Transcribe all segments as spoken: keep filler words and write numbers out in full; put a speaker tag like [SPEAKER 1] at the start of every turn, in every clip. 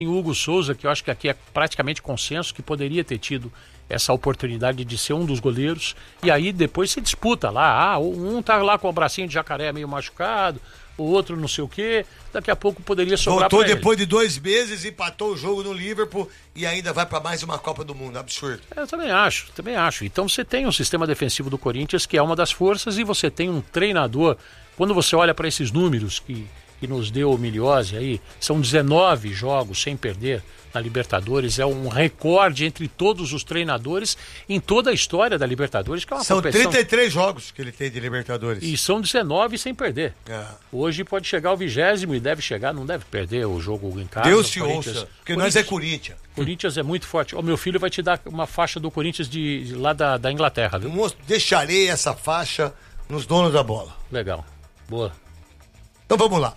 [SPEAKER 1] Tem o Hugo Souza, que eu acho que aqui é praticamente consenso, que poderia ter tido essa oportunidade de ser um dos goleiros. E aí depois se disputa lá. Ah, um tá lá com o bracinho de jacaré meio machucado, o outro não sei o quê. Daqui a pouco poderia sobrar pra ele.
[SPEAKER 2] Voltou depois de dois meses, empatou o jogo no Liverpool e ainda vai pra mais uma Copa do Mundo. Absurdo.
[SPEAKER 1] Eu também acho, também acho. Então você tem um sistema defensivo do Corinthians que é uma das forças e você tem um treinador. Quando você olha para esses números que, que nos deu o Miliose aí, são dezenove jogos sem perder na Libertadores, é um recorde entre todos os treinadores em toda a história da Libertadores, que é uma
[SPEAKER 2] São
[SPEAKER 1] competição...
[SPEAKER 2] trinta e três jogos que ele tem de Libertadores.
[SPEAKER 1] E são dezenove sem perder.
[SPEAKER 2] É.
[SPEAKER 1] Hoje pode chegar ao vigésimo e deve chegar, não deve perder o jogo em casa.
[SPEAKER 2] Deus te
[SPEAKER 1] Corinthians...
[SPEAKER 2] ouça, porque nós é Corinthians.
[SPEAKER 1] Corinthians é muito forte. O meu filho vai te dar uma faixa do Corinthians de, de lá da, da Inglaterra, viu?
[SPEAKER 2] Moço, deixarei essa faixa nos donos da bola.
[SPEAKER 1] Legal, boa.
[SPEAKER 2] Então vamos lá.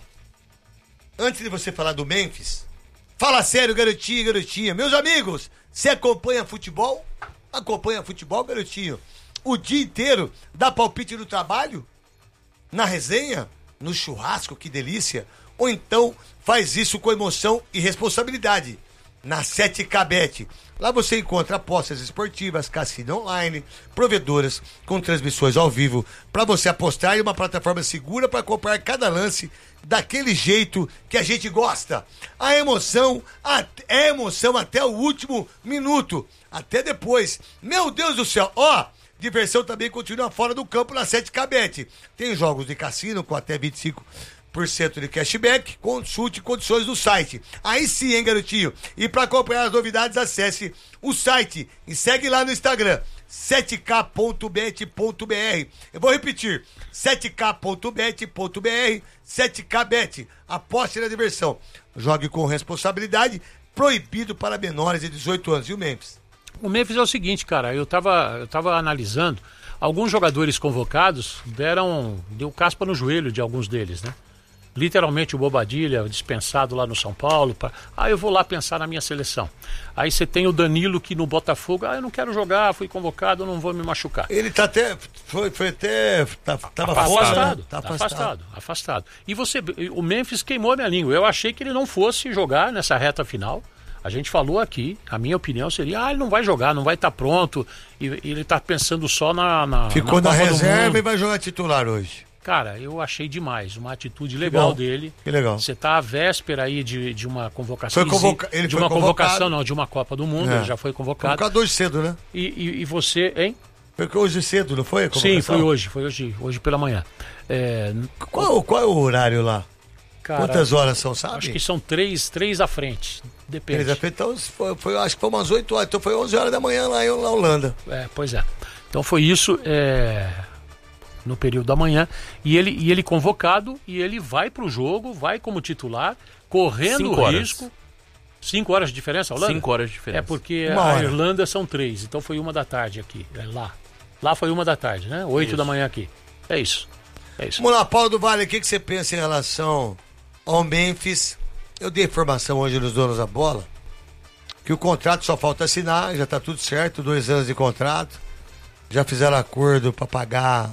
[SPEAKER 2] Antes de você falar do Memphis, fala sério, garotinho e garotinha. Meus amigos, você acompanha futebol? Acompanha futebol, garotinho? O dia inteiro dá palpite no trabalho? Na resenha? No churrasco, que delícia? Ou então faz isso com emoção e responsabilidade? Na sete K Bet. Lá você encontra apostas esportivas, cassino online, provedoras com transmissões ao vivo para você apostar em uma plataforma segura para acompanhar cada lance daquele jeito que a gente gosta. A emoção, a, é emoção até o último minuto, até depois. Meu Deus do céu, ó, diversão também continua fora do campo na sete K Bet. Tem jogos de cassino com até vinte e cinco por cento de cashback, consulte condições do site. Aí sim, hein, garotinho? E para acompanhar as novidades, acesse o site e segue lá no Instagram, sete k ponto bet ponto b r. Eu vou repetir, sete k ponto bet ponto b r, sete K Bet. Aposte na diversão. Jogue com responsabilidade, proibido para menores de dezoito anos. E o Memphis?
[SPEAKER 1] O Memphis é o seguinte, cara, eu tava, eu tava analisando, alguns jogadores convocados deram, deu caspa no joelho de alguns deles, né? Literalmente o Bobadilha dispensado lá no São Paulo. Pra... Ah, eu vou lá pensar na minha seleção. Aí você tem o Danilo que no Botafogo, ah, eu não quero jogar, fui convocado, não vou me machucar.
[SPEAKER 2] Ele tá até, foi, foi até, tá, tava
[SPEAKER 1] afastado,
[SPEAKER 2] afastado,
[SPEAKER 1] tá afastado, afastado, afastado. E você, o Memphis queimou a minha língua. Eu achei que ele não fosse jogar nessa reta final. A gente falou aqui, a minha opinião seria, ah, ele não vai jogar, não vai estar tá pronto, e, e ele tá pensando só na... na
[SPEAKER 2] Ficou na,
[SPEAKER 1] na
[SPEAKER 2] reserva e vai jogar titular hoje.
[SPEAKER 1] Cara, eu achei demais, uma atitude legal
[SPEAKER 2] que
[SPEAKER 1] dele.
[SPEAKER 2] Que legal.
[SPEAKER 1] Você tá à véspera aí de, de uma convocação.
[SPEAKER 2] Foi convoca... Ele
[SPEAKER 1] de
[SPEAKER 2] foi
[SPEAKER 1] uma
[SPEAKER 2] convocado.
[SPEAKER 1] convocação, não, de uma Copa do Mundo,
[SPEAKER 2] é.
[SPEAKER 1] ele já foi convocado.
[SPEAKER 2] Convocado hoje cedo, né?
[SPEAKER 1] E, e, e você, hein?
[SPEAKER 2] Foi hoje cedo, não foi? A
[SPEAKER 1] Sim, foi hoje, foi hoje, hoje pela manhã. É...
[SPEAKER 2] Qual, qual é o horário lá?
[SPEAKER 1] Cara,
[SPEAKER 2] quantas horas são, sabe?
[SPEAKER 1] Acho que são três, três à frente, depende.
[SPEAKER 2] Três à frente, então foi, foi, acho que foi umas oito horas, então foi onze horas da manhã lá em na Holanda.
[SPEAKER 1] É, pois é. Então foi isso, é... no período da manhã, e ele, e ele convocado, e ele vai pro jogo, vai como titular, correndo o risco. Cinco horas de diferença, Holanda?
[SPEAKER 3] Cinco horas de diferença.
[SPEAKER 1] É porque
[SPEAKER 2] uma
[SPEAKER 1] a
[SPEAKER 2] hora.
[SPEAKER 1] Irlanda são três, então foi uma da tarde aqui, é lá. Lá foi uma da tarde, né? Oito
[SPEAKER 3] Isso.
[SPEAKER 1] da manhã aqui. É isso. É isso.
[SPEAKER 2] Vamos lá, Paulo do Vale, o que, que você pensa em relação ao Memphis? Eu dei informação hoje nos donos da bola, que o contrato só falta assinar, já tá tudo certo, dois anos de contrato, já fizeram acordo para pagar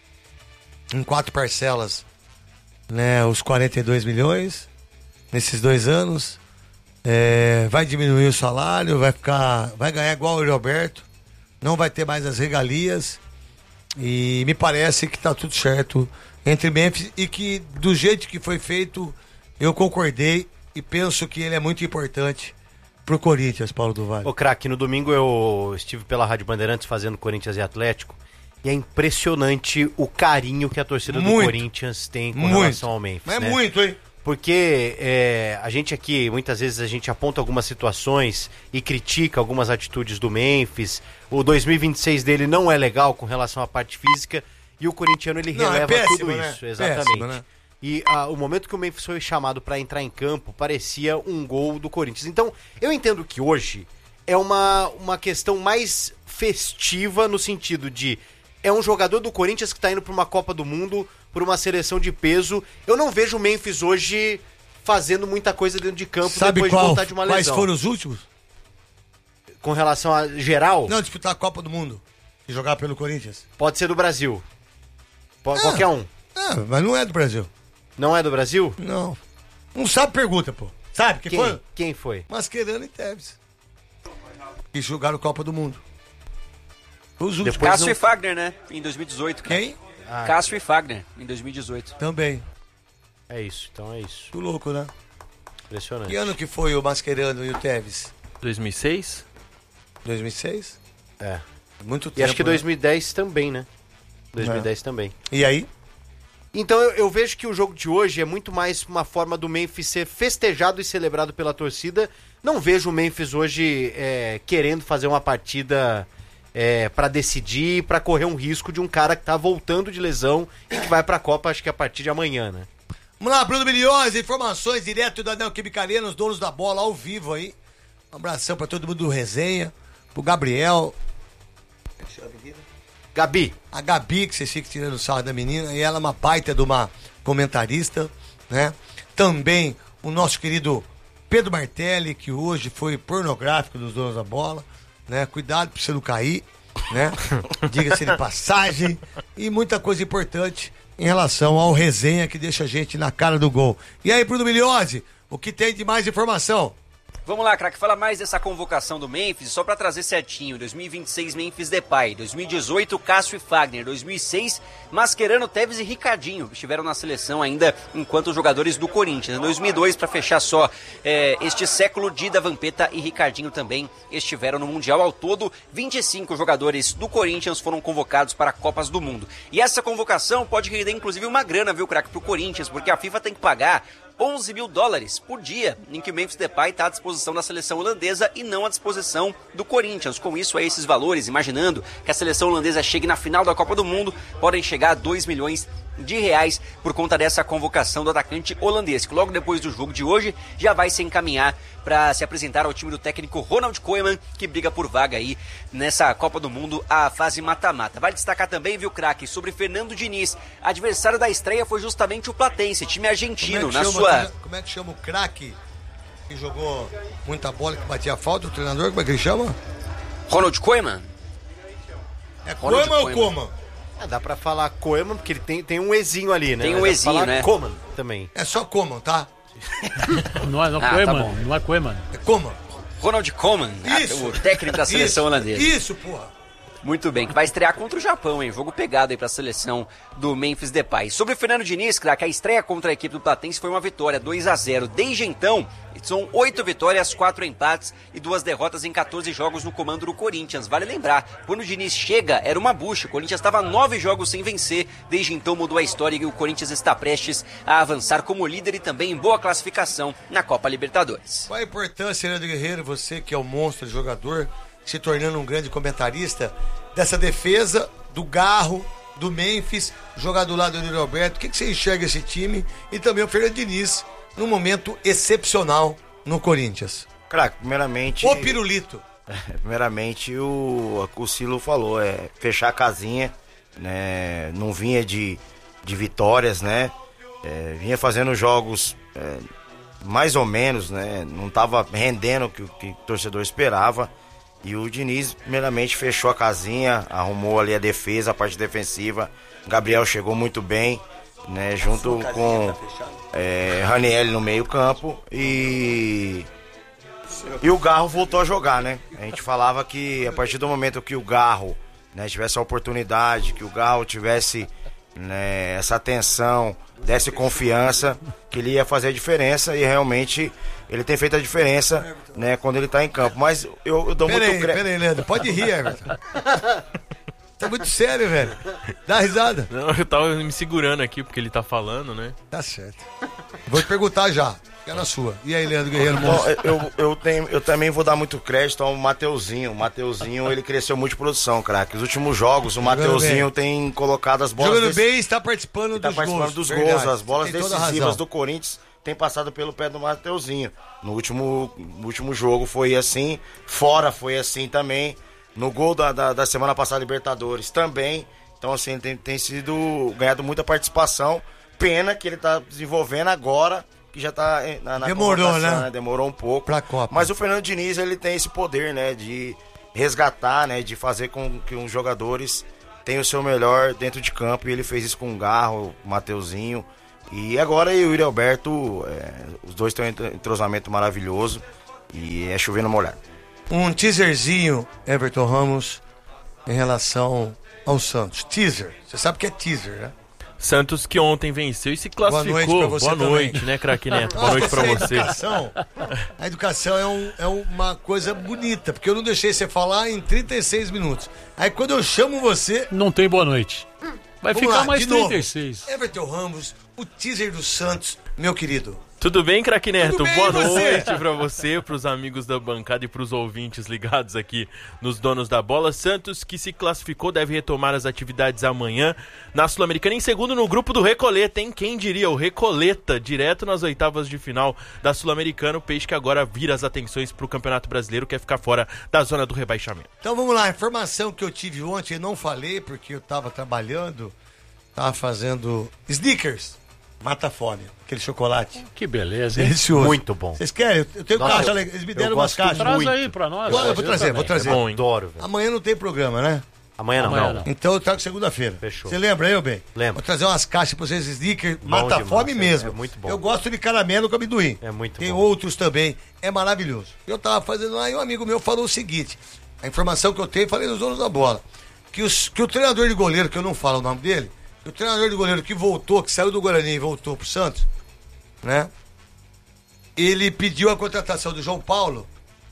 [SPEAKER 2] em quatro parcelas, né, os quarenta e dois milhões nesses dois anos. É, vai diminuir o salário, vai ficar, vai ganhar igual o Roberto, não vai ter mais as regalias, e me parece que tá tudo certo entre Memphis, e que do jeito que foi feito eu concordei e penso que ele é muito importante pro Corinthians, Paulo do Vale.
[SPEAKER 4] Ô craque, no domingo eu estive pela Rádio Bandeirantes fazendo Corinthians e Atlético, e é impressionante o carinho que a torcida
[SPEAKER 2] muito,
[SPEAKER 4] do Corinthians tem com
[SPEAKER 2] muito.
[SPEAKER 4] relação ao Memphis.
[SPEAKER 2] Mas é
[SPEAKER 4] né?
[SPEAKER 2] muito, hein?
[SPEAKER 4] Porque é, a gente aqui, muitas vezes a gente aponta algumas situações e critica algumas atitudes do Memphis. O dois mil e vinte e seis dele não é legal com relação à parte física, e o corintiano ele
[SPEAKER 2] Não, é
[SPEAKER 4] releva
[SPEAKER 2] péssimo,
[SPEAKER 4] tudo
[SPEAKER 2] né?
[SPEAKER 4] isso, exatamente.
[SPEAKER 2] Péssimo, né?
[SPEAKER 4] E ah, o momento que o Memphis foi chamado para entrar em campo parecia um gol do Corinthians. Então, eu entendo que hoje é uma, uma questão mais festiva no sentido de é um jogador do Corinthians que está indo para uma Copa do Mundo, por uma seleção de peso. Eu não vejo o Memphis hoje fazendo muita coisa dentro de campo.
[SPEAKER 2] Sabe
[SPEAKER 4] depois
[SPEAKER 2] qual,
[SPEAKER 4] de voltar de uma lesão.
[SPEAKER 2] quais foram os últimos?
[SPEAKER 4] Com relação a geral,
[SPEAKER 2] Não, disputar a Copa do Mundo e jogar pelo Corinthians.
[SPEAKER 4] pode ser do Brasil. Pode,
[SPEAKER 2] É.
[SPEAKER 4] Qualquer um.
[SPEAKER 2] É, mas não é do Brasil.
[SPEAKER 4] Não é do Brasil?
[SPEAKER 2] Não. Não sabe, pergunta, pô. Sabe quem,
[SPEAKER 4] Quem
[SPEAKER 2] foi?
[SPEAKER 4] Quem foi?
[SPEAKER 2] Mascherano e Tevez. Que jogaram Copa do Mundo. Os últimos.
[SPEAKER 3] Depois Cássio não... e Fagner, né? Em dois mil e dezoito. Cara.
[SPEAKER 2] Quem?
[SPEAKER 3] Ah, Cássio e Fagner, em dois mil e dezoito.
[SPEAKER 2] Também.
[SPEAKER 4] É isso, então é isso.
[SPEAKER 2] Muito louco, né?
[SPEAKER 4] Impressionante.
[SPEAKER 2] Que ano que foi o Mascherano e o Tevez?
[SPEAKER 5] dois mil e seis?
[SPEAKER 2] dois mil e seis?
[SPEAKER 4] É.
[SPEAKER 2] Muito tempo.
[SPEAKER 4] E acho que
[SPEAKER 2] né?
[SPEAKER 4] dois mil e dez também, né? dois mil e dez é. também.
[SPEAKER 2] E aí?
[SPEAKER 4] Então eu, eu vejo que o jogo de hoje é muito mais uma forma do Memphis ser festejado e celebrado pela torcida. Não vejo o Memphis hoje é, querendo fazer uma partida é, para decidir, para correr um risco de um cara que tá voltando de lesão e que vai pra Copa, acho que a partir de amanhã, né?
[SPEAKER 2] Vamos lá, Bruno Milhões, informações direto da Neoquímica Arena, os donos da bola ao vivo aí. Um abração pra todo mundo do Resenha, pro Gabriel.
[SPEAKER 4] Gabi.
[SPEAKER 2] A Gabi, que vocês ficam tirando sarro da menina, e ela é uma baita de uma comentarista, né? Também o nosso querido Pedro Martelli, que hoje foi pornográfico dos donos da bola, né? Cuidado pra você não cair, né? Diga-se de passagem. E muita coisa importante em relação ao Resenha, que deixa a gente na cara do gol. E aí, Bruno Milhose, o que tem de mais informação?
[SPEAKER 3] Vamos lá, craque, fala mais dessa convocação do Memphis, só pra trazer certinho. dois mil e vinte e seis, Memphis Depay. dois mil e dezoito, Cássio e Fagner. dois mil e seis, Mascherano, Tevez e Ricardinho estiveram na seleção ainda enquanto jogadores do Corinthians. Em dois mil e dois, pra fechar só é, este século, Dida, Vampeta e Ricardinho também estiveram no Mundial. Ao todo, vinte e cinco jogadores do Corinthians foram convocados para Copas do Mundo. E essa convocação pode render inclusive uma grana, viu, craque, pro Corinthians, porque a FIFA tem que pagar onze mil dólares por dia em que o Memphis Depay está à disposição da seleção holandesa e não à disposição do Corinthians. Com isso, a esses valores, imaginando que a seleção holandesa chegue na final da Copa do Mundo, podem chegar a dois milhões de reais por conta dessa convocação do atacante holandês, que logo depois do jogo de hoje já vai se encaminhar para se apresentar ao time do técnico Ronald Koeman, que briga por vaga aí nessa Copa do Mundo, a fase mata-mata. Vale destacar também, viu, craque, sobre Fernando Diniz. Adversário da estreia foi justamente o Platense, time argentino,
[SPEAKER 2] como é
[SPEAKER 3] na
[SPEAKER 2] chama,
[SPEAKER 3] sua...
[SPEAKER 2] Como é que chama o craque que jogou muita bola, que batia falta, o treinador, como é que ele chama?
[SPEAKER 3] Ronald Koeman?
[SPEAKER 2] É Koeman ou Koeman?
[SPEAKER 4] É, dá pra falar Koeman, porque ele tem, tem um Ezinho ali, né?
[SPEAKER 3] Tem um Ezinho, né?
[SPEAKER 4] Koeman também.
[SPEAKER 2] É só Koeman, tá?
[SPEAKER 1] Não é, não
[SPEAKER 3] Ah,
[SPEAKER 1] Koeman,
[SPEAKER 3] tá bom.
[SPEAKER 1] não é Koeman.
[SPEAKER 2] É Koeman.
[SPEAKER 3] Ronald Koeman,
[SPEAKER 2] Isso.
[SPEAKER 3] o técnico da seleção
[SPEAKER 2] Isso.
[SPEAKER 3] holandesa.
[SPEAKER 2] Isso, porra.
[SPEAKER 3] Muito bem, que vai estrear contra o Japão, hein? Jogo pegado aí pra seleção do Memphis Depay. Sobre o Fernando Diniz, craque, a estreia contra a equipe do Platense foi uma vitória, dois a zero. Desde então, são oito vitórias, quatro empates e duas derrotas em quatorze jogos no comando do Corinthians. Vale lembrar, quando o Diniz chega, era uma bucha. O Corinthians estava nove jogos sem vencer. Desde então mudou a história e o Corinthians está prestes a avançar como líder e também em boa classificação na Copa Libertadores.
[SPEAKER 2] Qual a importância, Leandro Guerreiro, você que é um monstro de jogador, se tornando um grande comentarista, dessa defesa do Garro, do Memphis, jogar do lado do Yuri Alberto? O que, que você enxerga esse time? E também o Fernando Diniz, num momento excepcional no Corinthians.
[SPEAKER 6] Craque, primeiramente...
[SPEAKER 2] O Pirulito.
[SPEAKER 6] Primeiramente, o, o Silo falou, é fechar a casinha, né? Não vinha de, de vitórias, né? É, vinha fazendo jogos é, mais ou menos, né? Não estava rendendo o que, que o torcedor esperava. E o Diniz, primeiramente, fechou a casinha, arrumou ali a defesa, a parte defensiva. Gabriel chegou muito bem, né? Junto com é, Raniel no meio campo. E... E o Garro voltou a jogar, né? A gente falava que a partir do momento que o Garro, né, tivesse a oportunidade, que o Garro tivesse, né, essa atenção, desse confiança, que ele ia fazer a diferença, e realmente ele tem feito a diferença, né, quando ele tá em campo. Mas eu, eu dou
[SPEAKER 2] Pera
[SPEAKER 6] muito
[SPEAKER 2] aí,
[SPEAKER 6] crédito.
[SPEAKER 2] pera aí, Leandro. Pode rir, Everton. Tá muito sério, velho. Dá risada.
[SPEAKER 5] Não, eu tava me segurando aqui porque ele tá falando, né?
[SPEAKER 2] Tá certo. Vou te perguntar já. Fica na sua. E aí, Leandro Guerreiro,
[SPEAKER 6] Então,
[SPEAKER 2] monstro?
[SPEAKER 6] eu, eu, tenho, eu também vou dar muito crédito ao Mateuzinho. O Mateuzinho, ele cresceu muito de produção, craque. Os últimos jogos, o Mateuzinho tem colocado as bolas...
[SPEAKER 2] Jogando
[SPEAKER 6] desse...
[SPEAKER 2] bem, está participando
[SPEAKER 6] Está
[SPEAKER 2] dos
[SPEAKER 6] participando
[SPEAKER 2] gols.
[SPEAKER 6] dos
[SPEAKER 2] Verdade.
[SPEAKER 6] gols, as bolas
[SPEAKER 2] Você tem toda a
[SPEAKER 6] decisivas
[SPEAKER 2] razão.
[SPEAKER 6] do Corinthians tem passado pelo pé do Mateuzinho. No último, no último jogo foi assim, fora foi assim também. No gol da, da, da semana passada, Libertadores, também. Então, assim, tem, tem sido ganhado muita participação. Pena que ele está desenvolvendo agora, que já está na, na
[SPEAKER 2] Demorou, né?
[SPEAKER 6] Demorou um pouco.
[SPEAKER 2] Pra Copa.
[SPEAKER 6] Mas o Fernando Diniz, ele tem esse poder, né? De resgatar, né? De fazer com que os jogadores tenham o seu melhor dentro de campo. E ele fez isso com o Garro, o Mateuzinho. E agora eu e o Yuri Alberto, é, os dois têm um entrosamento maravilhoso e é chover no molhado.
[SPEAKER 2] Um teaserzinho, Everton Ramos, em relação ao Santos. Teaser. Você sabe o que é teaser, né?
[SPEAKER 5] Santos que ontem venceu e se classificou.
[SPEAKER 2] Boa noite pra você
[SPEAKER 5] Boa
[SPEAKER 2] também.
[SPEAKER 5] noite, né, craque Neto? Boa noite pra
[SPEAKER 2] A
[SPEAKER 5] você.
[SPEAKER 2] educação, a educação é, um, é uma coisa bonita, porque eu não deixei você falar em trinta e seis minutos. Aí quando eu chamo você...
[SPEAKER 1] Não tem boa noite. Vai
[SPEAKER 2] Vamos
[SPEAKER 1] ficar
[SPEAKER 2] lá,
[SPEAKER 1] mais
[SPEAKER 2] de novo.
[SPEAKER 1] trinta e seis.
[SPEAKER 2] Everton Ramos, o teaser do Santos, meu querido.
[SPEAKER 5] Tudo bem, craque Neto?
[SPEAKER 2] Tudo bem,
[SPEAKER 5] Boa
[SPEAKER 2] e você?
[SPEAKER 5] noite pra você, pros amigos da bancada e pros ouvintes ligados aqui nos Donos da Bola. Santos, que se classificou, deve retomar as atividades amanhã na Sul-Americana. Em segundo no grupo do Recoleta, hein? Quem diria? O Recoleta, direto nas oitavas de final da Sul-Americana. O Peixe que agora vira as atenções pro Campeonato Brasileiro, quer ficar fora da zona do rebaixamento.
[SPEAKER 2] Então vamos lá, a informação que eu tive ontem, eu não falei porque eu tava trabalhando, tava fazendo sneakers, mata a fome, aquele chocolate.
[SPEAKER 1] Que beleza, hein?
[SPEAKER 2] Delicioso.
[SPEAKER 4] Muito bom.
[SPEAKER 2] Vocês querem? Eu tenho
[SPEAKER 4] Nossa,
[SPEAKER 2] caixa,
[SPEAKER 4] eu-
[SPEAKER 2] eles me
[SPEAKER 4] eu
[SPEAKER 2] deram umas
[SPEAKER 4] gosto
[SPEAKER 2] caixas.
[SPEAKER 1] Traz
[SPEAKER 4] muito.
[SPEAKER 1] aí pra nós.
[SPEAKER 2] Eu vou trazer,
[SPEAKER 1] também.
[SPEAKER 2] vou trazer.
[SPEAKER 5] É bom, hein?
[SPEAKER 4] Adoro, velho.
[SPEAKER 2] Amanhã não tem programa, né?
[SPEAKER 4] Amanhã não.
[SPEAKER 1] Amanhã não.
[SPEAKER 2] Então eu trago segunda-feira.
[SPEAKER 4] Fechou.
[SPEAKER 2] Você lembra, eu, bem?
[SPEAKER 4] Lembro.
[SPEAKER 2] Vou trazer umas caixas pra vocês, sneakers,
[SPEAKER 4] Bom
[SPEAKER 2] mata a
[SPEAKER 4] demais,
[SPEAKER 2] fome
[SPEAKER 4] é-
[SPEAKER 2] mesmo.
[SPEAKER 4] é muito bom.
[SPEAKER 2] Eu gosto de caramelo com amendoim.
[SPEAKER 4] É muito
[SPEAKER 2] Tem
[SPEAKER 4] bom.
[SPEAKER 2] outros também, é maravilhoso. Eu tava fazendo lá e um amigo meu falou o seguinte, a informação que eu tenho, falei nos donos da bola, que, os, que o treinador de goleiro, que eu não falo o nome dele, que o treinador de goleiro que voltou, que saiu do Guarani e voltou pro Santos, né? Ele pediu a contratação do João Paulo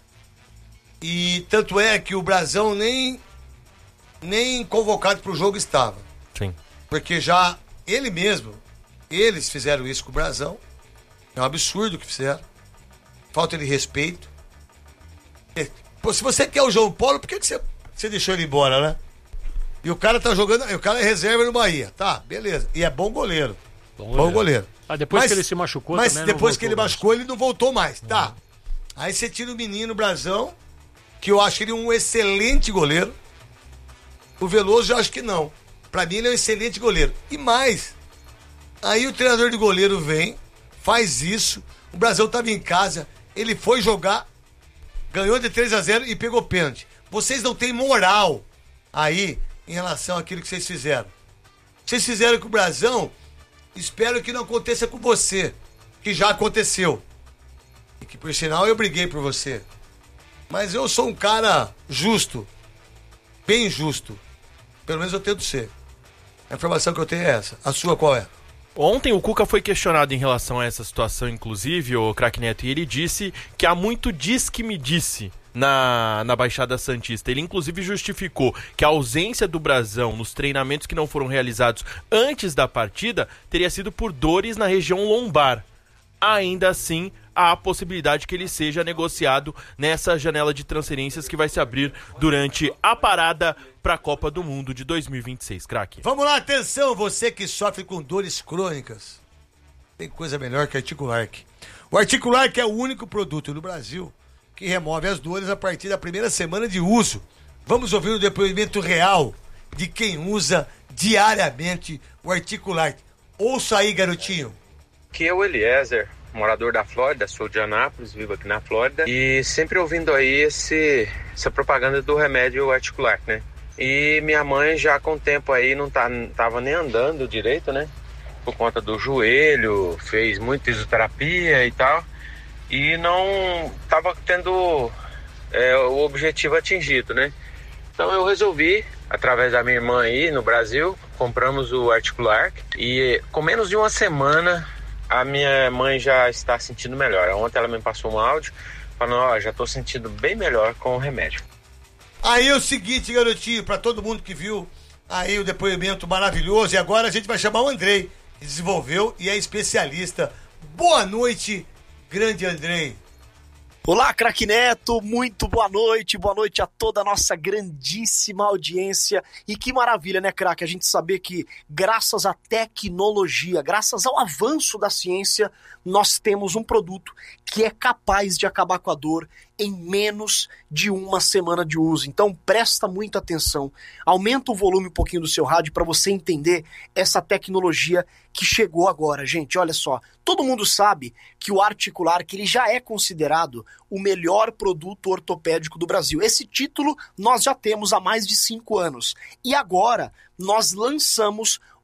[SPEAKER 2] e tanto é que o Brasão nem, nem convocado pro jogo estava.
[SPEAKER 5] Sim.
[SPEAKER 2] Porque já ele mesmo, eles fizeram isso com o Brasão. É um absurdo o que fizeram. Falta de respeito. É, pô, se você quer o João Paulo, por que, que você, você deixou ele embora, né? E o cara tá jogando, o cara é reserva no Bahia. Tá, beleza. E é bom goleiro.
[SPEAKER 1] Bom
[SPEAKER 2] Bom
[SPEAKER 1] goleiro.
[SPEAKER 2] goleiro.
[SPEAKER 1] Ah, depois que ele se machucou
[SPEAKER 2] Mas
[SPEAKER 1] também não
[SPEAKER 2] depois que
[SPEAKER 1] voltou
[SPEAKER 2] ele
[SPEAKER 1] mais.
[SPEAKER 2] machucou, ele não voltou mais. Tá. Aí você tira o menino Brasão, que eu acho ele um excelente goleiro. O Veloso eu acho que não. Pra mim ele é um excelente goleiro. E mais, aí o treinador de goleiro vem, faz isso, o Brasão tava em casa, ele foi jogar, ganhou de três a zero e pegou pênalti. Vocês não têm moral aí em relação àquilo que vocês fizeram. Vocês fizeram com o Brasão, espero que não aconteça com você, que já aconteceu. E que por sinal eu briguei por você. Mas eu sou um cara justo, bem justo. Pelo menos eu tento ser. A informação que eu tenho é essa. A sua qual é?
[SPEAKER 5] Ontem o Cuca foi questionado em relação a essa situação, inclusive, o craque Neto, e ele disse que há muito diz que me disse na, na Baixada Santista. Ele inclusive justificou que a ausência do Brasão nos treinamentos que não foram realizados antes da partida teria sido por dores na região lombar. Ainda assim, há a possibilidade que ele seja negociado nessa janela de transferências que vai se abrir durante a parada para a Copa do Mundo de dois mil e vinte e seis, craque.
[SPEAKER 2] Vamos lá, atenção, você que sofre com dores crônicas. Tem coisa melhor que Articularc. O Articularc é o único produto no Brasil que remove as dores a partir da primeira semana de uso. Vamos ouvir o depoimento real de quem usa diariamente o Articularc. Ouça aí, garotinho.
[SPEAKER 7] Aqui é o Eliezer, morador da Flórida, sou de Anápolis, vivo aqui na Flórida e sempre ouvindo aí esse, essa propaganda do remédio Articularc, né? E minha mãe já com o tempo aí não, tá, não tava nem andando direito, né? Por conta do joelho, fez muita fisioterapia e tal e não tava tendo é, o objetivo atingido, né? Então eu resolvi, através da minha irmã aí no Brasil, compramos o Articularc e com menos de uma semana a minha mãe já está sentindo melhor. Ontem ela me passou um áudio falando, ó, já estou sentindo bem melhor com o remédio.
[SPEAKER 2] Aí é o seguinte, garotinho, pra todo mundo que viu aí o depoimento maravilhoso, e agora a gente vai chamar o Andrei, que desenvolveu e é especialista. Boa noite, grande Andrei.
[SPEAKER 8] Olá, craque Neto, muito boa noite, boa noite a toda a nossa grandíssima audiência. E que maravilha, né, craque, a gente saber que graças à tecnologia, graças ao avanço da ciência, nós temos um produto que é capaz de acabar com a dor em menos de uma semana de uso. Então presta muita atenção, aumenta o volume um pouquinho do seu rádio para você entender essa tecnologia que chegou agora. Gente, olha só, todo mundo sabe que o Articularc ele já é considerado o melhor produto ortopédico do Brasil. Esse título nós já temos há mais de cinco anos. E agora nós lançamos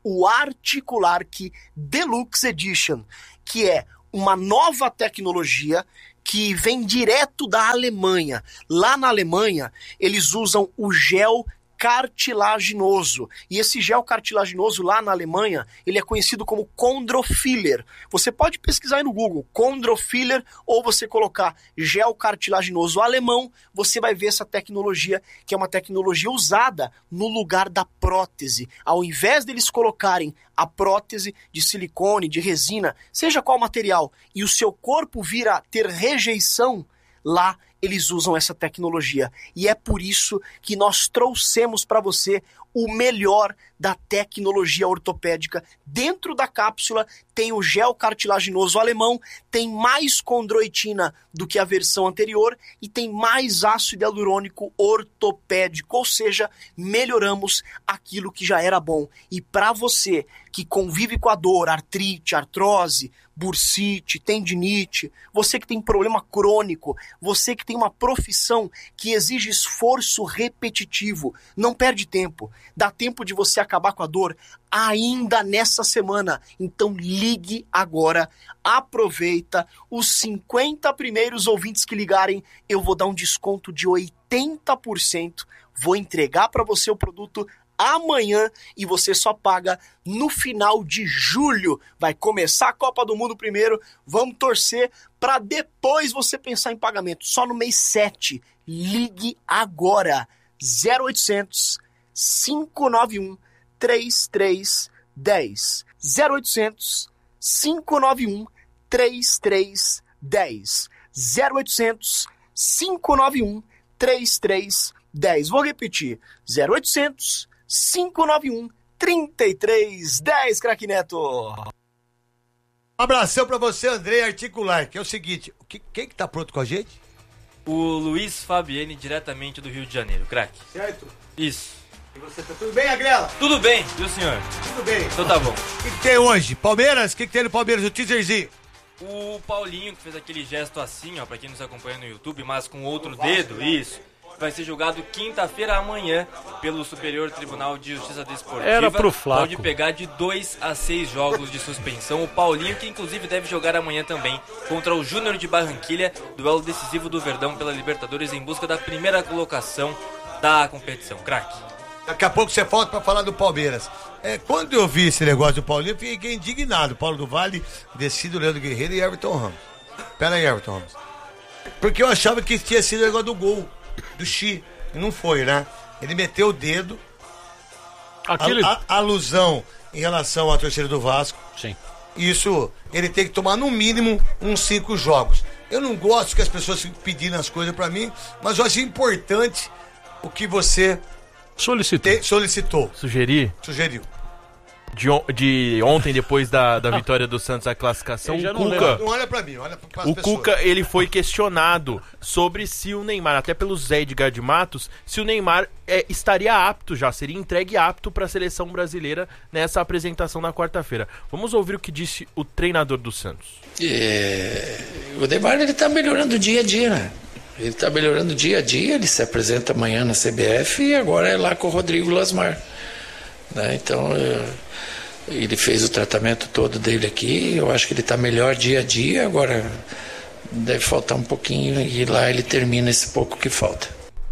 [SPEAKER 8] o Articulark Deluxe Edition, que é uma nova tecnologia que vem direto da Alemanha. Lá na Alemanha, eles usam o gel cartilaginoso. E esse gel cartilaginoso lá na Alemanha, ele é conhecido como Chondrofiller. Você pode pesquisar aí no Google, Chondrofiller, ou você colocar gel cartilaginoso alemão, você vai ver essa tecnologia, que é uma tecnologia usada no lugar da prótese. Ao invés deles colocarem a prótese de silicone, de resina, seja qual material, e o seu corpo vir a ter rejeição, lá eles usam essa tecnologia. E é por isso que nós trouxemos para você o melhor da tecnologia ortopédica. Dentro da cápsula tem o gel cartilaginoso alemão, tem mais condroitina do que a versão anterior e tem mais ácido hialurônico ortopédico, ou seja, melhoramos aquilo que já era bom. E para você que convive com a dor, artrite, artrose, bursite, tendinite, você que tem problema crônico, você que tem uma profissão que exige esforço repetitivo, não perde tempo, dá tempo de você acabar com a dor ainda nessa semana. Então ligue agora, aproveita, os cinquenta primeiros ouvintes que ligarem, eu vou dar um desconto de oitenta por cento, vou entregar para você o produto amanhã e você só paga no final de julho. Vai começar a Copa do Mundo primeiro, vamos torcer para depois você pensar em pagamento. Só no mês sete. Ligue agora. zero oitocentos, cinco nove um, três três um zero. zero oitocentos, cinco nove um, três três um zero. zero oitocentos, cinco nove um, três três um zero. Vou repetir. zero oitocentos, cinco nove um, três três um zero, Craque Neto.
[SPEAKER 2] Um abração pra você, André Articular, que é o seguinte, que, quem que tá pronto com a gente?
[SPEAKER 9] O Luiz Fabiane, diretamente do Rio de Janeiro, craque.
[SPEAKER 2] Certo?
[SPEAKER 9] Isso.
[SPEAKER 2] E você, tá tudo bem, Agrela?
[SPEAKER 9] Tudo bem, e o senhor?
[SPEAKER 2] Tudo bem.
[SPEAKER 9] Então tá bom.
[SPEAKER 2] O que, que tem hoje? Palmeiras? O que, que tem no Palmeiras? O teaserzinho.
[SPEAKER 9] O Paulinho, que fez aquele gesto assim, ó, pra quem nos acompanha no YouTube, mas com outro dedo, isso. Vai ser julgado quinta-feira amanhã pelo Superior Tribunal de Justiça Desportiva.
[SPEAKER 1] Era pro Flaco.
[SPEAKER 9] Pode pegar de dois a seis jogos de suspensão. O Paulinho, que inclusive deve jogar amanhã também contra o Júnior de Barranquilha, duelo decisivo do Verdão pela Libertadores em busca da primeira colocação da competição. Craque.
[SPEAKER 2] Daqui a pouco você volta pra falar do Palmeiras. É, quando eu vi esse negócio do Paulinho, eu fiquei indignado. Paulo do Vale, Decido, Leandro Guerreiro e Everton Ramos. Pera aí, Everton Ramos. Porque eu achava que tinha sido o negócio do gol do Xi, e não foi, né? Ele meteu o dedo.
[SPEAKER 1] Aquele...
[SPEAKER 2] A, a, alusão em relação à torcida do Vasco.
[SPEAKER 1] Sim.
[SPEAKER 2] Isso, ele tem que tomar no mínimo uns cinco jogos. Eu não gosto que as pessoas fiquem pedindo as coisas pra mim, mas eu acho importante o que você
[SPEAKER 1] solicitou.
[SPEAKER 2] Te, solicitou.
[SPEAKER 5] Sugerir?
[SPEAKER 2] Sugeriu.
[SPEAKER 5] De, on, de ontem, depois da, da vitória do Santos, a classificação, o Cuca...
[SPEAKER 2] Não olha pra mim, olha pra
[SPEAKER 5] O
[SPEAKER 2] pessoas.
[SPEAKER 5] Cuca, ele foi questionado sobre se o Neymar, até pelo Zé Edgar de Matos, se o Neymar é, estaria apto já, seria entregue apto para a seleção brasileira nessa apresentação na quarta-feira. Vamos ouvir o que disse o treinador do Santos.
[SPEAKER 10] É, o Neymar, ele tá melhorando dia a dia, né? Ele tá melhorando dia a dia, ele se apresenta amanhã na C B F e agora é lá com o Rodrigo Lasmar. Né? Então, ele fez o tratamento todo dele aqui, eu acho que ele está melhor dia a dia, agora deve faltar um pouquinho e lá ele termina esse pouco que falta.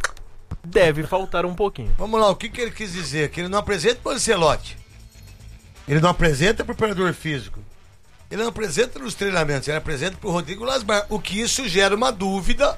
[SPEAKER 5] Deve faltar um pouquinho.
[SPEAKER 2] Vamos lá, o que, que ele quis dizer? Que ele não apresenta para o Ancelotti, ele não apresenta para o preparador físico, ele não apresenta nos treinamentos, ele apresenta para o Rodrigo Lasmar, o que isso gera uma dúvida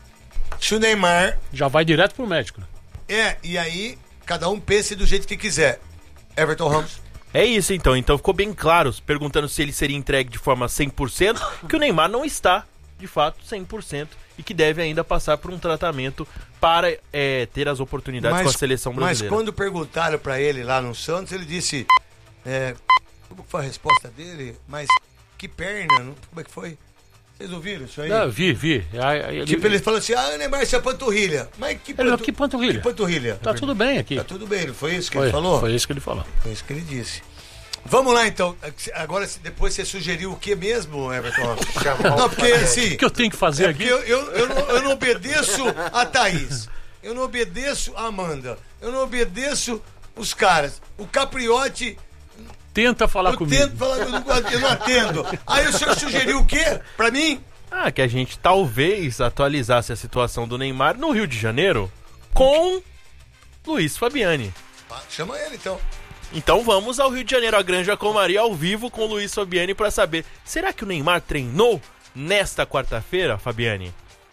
[SPEAKER 2] se o Neymar...
[SPEAKER 1] Já vai direto pro médico.
[SPEAKER 2] É, e aí cada um pense do jeito que quiser. Everton Ramos.
[SPEAKER 5] É isso então, então ficou bem claro, perguntando se ele seria entregue de forma cem por cento, que o Neymar não está, de fato, cem por cento, e que deve ainda passar por um tratamento para é, ter as oportunidades
[SPEAKER 2] mas,
[SPEAKER 5] com a seleção brasileira.
[SPEAKER 2] Mas quando perguntaram para ele lá no Santos, ele disse, é, como foi a resposta dele? Mas que perna, não, como é que foi? Vocês ouviram isso aí?
[SPEAKER 1] Não, vi, vi. Aí,
[SPEAKER 2] tipo, ele falou assim, ah, Neymar, isso é panturrilha. Mas que,
[SPEAKER 1] pantu... ele, que panturrilha?
[SPEAKER 2] Que panturrilha?
[SPEAKER 1] Tá tudo bem aqui.
[SPEAKER 2] Tá tudo bem, não foi isso que
[SPEAKER 1] foi,
[SPEAKER 2] ele falou?
[SPEAKER 1] Foi isso que ele falou.
[SPEAKER 2] Foi isso que ele disse. Vamos lá, então. Agora, depois você sugeriu o que mesmo, Everton? Não, porque assim...
[SPEAKER 1] O que eu tenho que fazer
[SPEAKER 2] é
[SPEAKER 1] aqui?
[SPEAKER 2] Eu, eu, eu, não, eu não obedeço a Thaís. Eu não obedeço a Amanda. Eu não obedeço os caras. O Capriotti
[SPEAKER 1] tenta falar
[SPEAKER 2] eu
[SPEAKER 1] comigo.
[SPEAKER 2] Tento falar, eu não, eu não atendo. Aí o senhor sugeriu o quê pra mim?
[SPEAKER 5] Ah, que a gente talvez atualizasse a situação do Neymar no Rio de Janeiro com Luiz Fabiani.
[SPEAKER 2] Ah, chama ele então.
[SPEAKER 5] Então vamos ao Rio de Janeiro, a Granja Comari, ao vivo com o Luiz Fabiani para saber, será que o Neymar treinou nesta quarta-feira, Fabiani?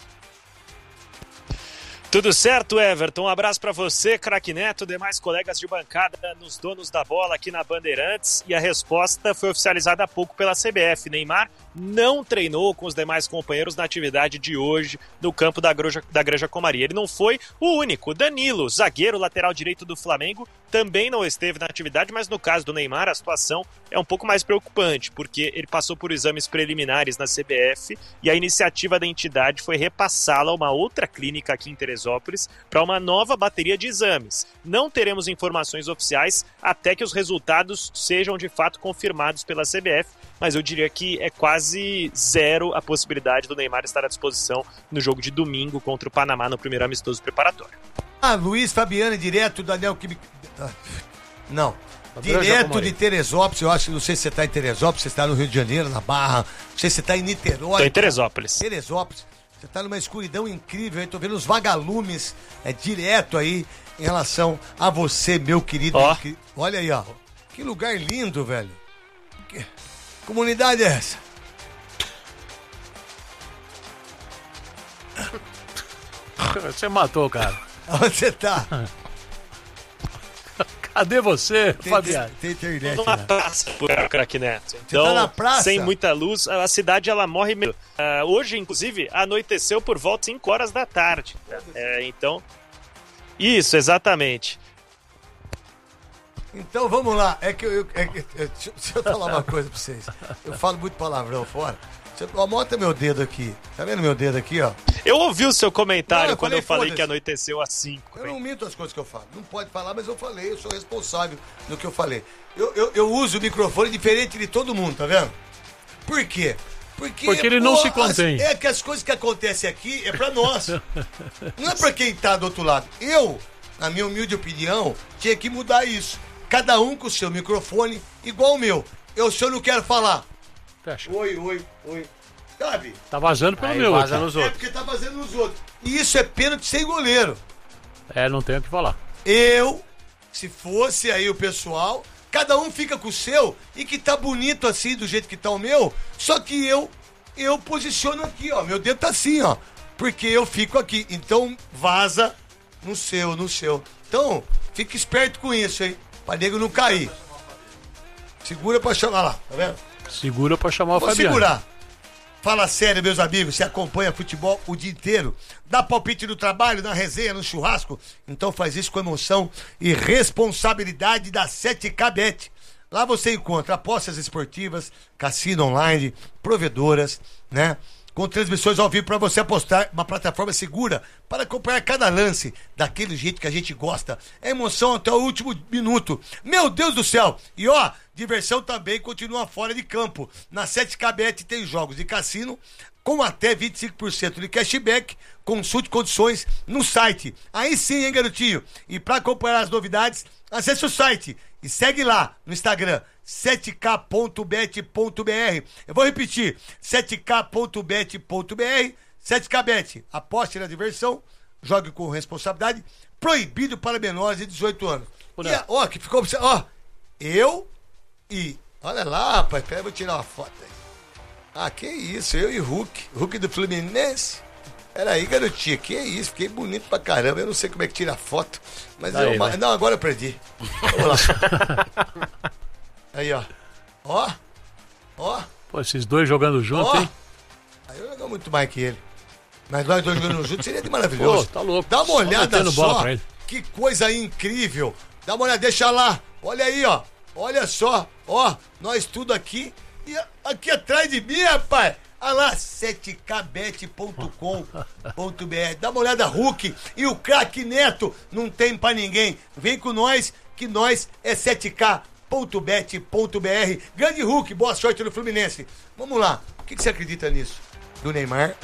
[SPEAKER 11] Tudo certo, Everton? Um abraço para você, craque Neto, demais colegas de bancada nos donos da bola aqui na Bandeirantes. E a resposta foi oficializada há pouco pela C B F. Neymar não treinou com os demais companheiros na atividade de hoje no campo da Granja, da Granja Comari. Ele não foi o único. Danilo, zagueiro lateral direito do Flamengo, também não esteve na atividade, mas no caso do Neymar a situação é um pouco mais preocupante, porque ele passou por exames preliminares na C B F e a iniciativa da entidade foi repassá-la a uma outra clínica aqui em Teresópolis para uma nova bateria de exames. Não teremos informações oficiais até que os resultados sejam de fato confirmados pela C B F, mas eu diria que é quase zero a possibilidade do Neymar estar à disposição no jogo de domingo contra o Panamá no primeiro amistoso preparatório.
[SPEAKER 2] Ah, Luiz Fabiani, direto da Neoquímica. Não. Direto de Teresópolis, eu acho, não sei se você está em Teresópolis, se você está no Rio de Janeiro, na Barra, não sei se você está em Niterói.
[SPEAKER 11] Estou em Teresópolis.
[SPEAKER 2] Teresópolis. Você está numa escuridão incrível, eu tô vendo os vagalumes é, direto aí em relação a você, meu querido.
[SPEAKER 11] Ó.
[SPEAKER 2] Olha aí, ó. Que lugar lindo, velho. Que comunidade é essa?
[SPEAKER 1] Você matou, cara.
[SPEAKER 2] Onde você tá?
[SPEAKER 1] Cadê você,
[SPEAKER 2] Tem,
[SPEAKER 1] Fabiano?
[SPEAKER 2] tem, tem internet,
[SPEAKER 11] Numa
[SPEAKER 2] né?
[SPEAKER 11] praça, por craque Neto. Então,
[SPEAKER 2] tá na praça?
[SPEAKER 11] sem muita luz, a cidade ela morre meio. Uh, hoje, inclusive, anoiteceu por volta de cinco horas da tarde. É, então, isso, exatamente.
[SPEAKER 2] Então vamos lá. É que eu. eu- é que- é- deixa, deixa eu falar uma coisa pra vocês. Eu falo muito palavrão fora. Você, ó, mostra meu dedo aqui. Tá vendo meu dedo aqui, ó?
[SPEAKER 11] Eu ouvi o seu comentário
[SPEAKER 2] Não, eu
[SPEAKER 11] quando
[SPEAKER 2] falei,
[SPEAKER 11] eu falei
[SPEAKER 2] foda-se.
[SPEAKER 11] que anoiteceu às cinco.
[SPEAKER 2] Eu não minto as coisas que eu falo. Não pode falar, mas eu falei. Eu sou responsável do que eu falei. Eu, eu, eu uso o microfone diferente de todo mundo, tá vendo? Por quê? Porque,
[SPEAKER 1] Porque ele não se contém.
[SPEAKER 2] as- é que as coisas que acontecem aqui é pra nós. Não é pra quem tá do outro lado. Eu, na minha humilde opinião, tinha que mudar isso. Cada um com o seu microfone, igual o meu. Eu, se eu não quero falar.
[SPEAKER 1] Fecha.
[SPEAKER 2] Oi, oi, oi. Sabe?
[SPEAKER 1] Tá vazando pelo
[SPEAKER 4] Aí
[SPEAKER 1] meu.
[SPEAKER 4] vaza
[SPEAKER 1] aqui.
[SPEAKER 4] nos
[SPEAKER 2] É
[SPEAKER 4] outros.
[SPEAKER 2] porque tá fazendo nos outros. E isso é pênalti sem goleiro.
[SPEAKER 1] É, não tenho o que falar.
[SPEAKER 2] Eu, se fosse aí o pessoal, cada um fica com o seu e que tá bonito assim, do jeito que tá o meu, só que eu, eu posiciono aqui, ó, meu dedo tá assim, ó, porque eu fico aqui, então vaza no seu, no seu. Então, fica esperto com isso, hein, pra nego não cair. Segura pra chamar lá, tá vendo?
[SPEAKER 1] Segura pra chamar o
[SPEAKER 2] Vou
[SPEAKER 1] Fabiano.
[SPEAKER 2] segurar. Fala sério, meus amigos, você acompanha futebol o dia inteiro, dá palpite no trabalho, na resenha, no churrasco, então faz isso com emoção e responsabilidade da sete K Bet. Lá você encontra apostas esportivas, cassino online, provedoras, né? Com transmissões ao vivo para você apostar, uma plataforma segura para acompanhar cada lance daquele jeito que a gente gosta. É emoção até o último minuto. Meu Deus do céu! E ó, diversão também continua fora de campo. Na sete K Bet tem jogos de cassino com até vinte e cinco por cento de cashback. Consulte condições no site. Aí sim, hein, garotinho? E para acompanhar as novidades, acesse o site e segue lá no Instagram, sete k ponto bet ponto b r. Eu vou repetir, sete k ponto bet ponto b r. sete K Bet, aposte na diversão, jogue com responsabilidade, proibido para menores de dezoito anos. E, a- ó, que ficou, ó, eu e, olha lá, rapaz, pera, eu vou tirar uma foto aí. Ah, que isso, eu e Hulk, Hulk do Fluminense. Peraí, garotinha, que isso, fiquei bonito pra caramba, eu não sei como é que tira a foto, mas
[SPEAKER 1] Daí,
[SPEAKER 2] eu,
[SPEAKER 1] vai.
[SPEAKER 2] não, agora eu perdi. Vamos lá. Aí, ó, ó, ó,
[SPEAKER 1] Pô, esses dois jogando junto,
[SPEAKER 2] ó.
[SPEAKER 1] hein?
[SPEAKER 2] Aí eu jogo muito mais que ele. Mas nós dois jogando juntos seria de maravilhoso.
[SPEAKER 1] Pô, tá louco.
[SPEAKER 2] Dá uma
[SPEAKER 1] Só
[SPEAKER 2] olhada
[SPEAKER 1] metendo bola
[SPEAKER 2] só.
[SPEAKER 1] pra ele.
[SPEAKER 2] Que coisa incrível. Dá uma olhada, deixa lá. Olha aí, ó. Olha só. Ó, nós tudo aqui. E aqui atrás de mim, rapaz. Olha lá, sete k bet ponto com ponto b r. Dá uma olhada, Hulk. E o craque Neto. Não tem pra ninguém. Vem com nós, que nós é sete k ponto bet ponto b r. Grande Hulk, boa sorte no Fluminense. Vamos lá. O que, que você acredita nisso? Do Neymar?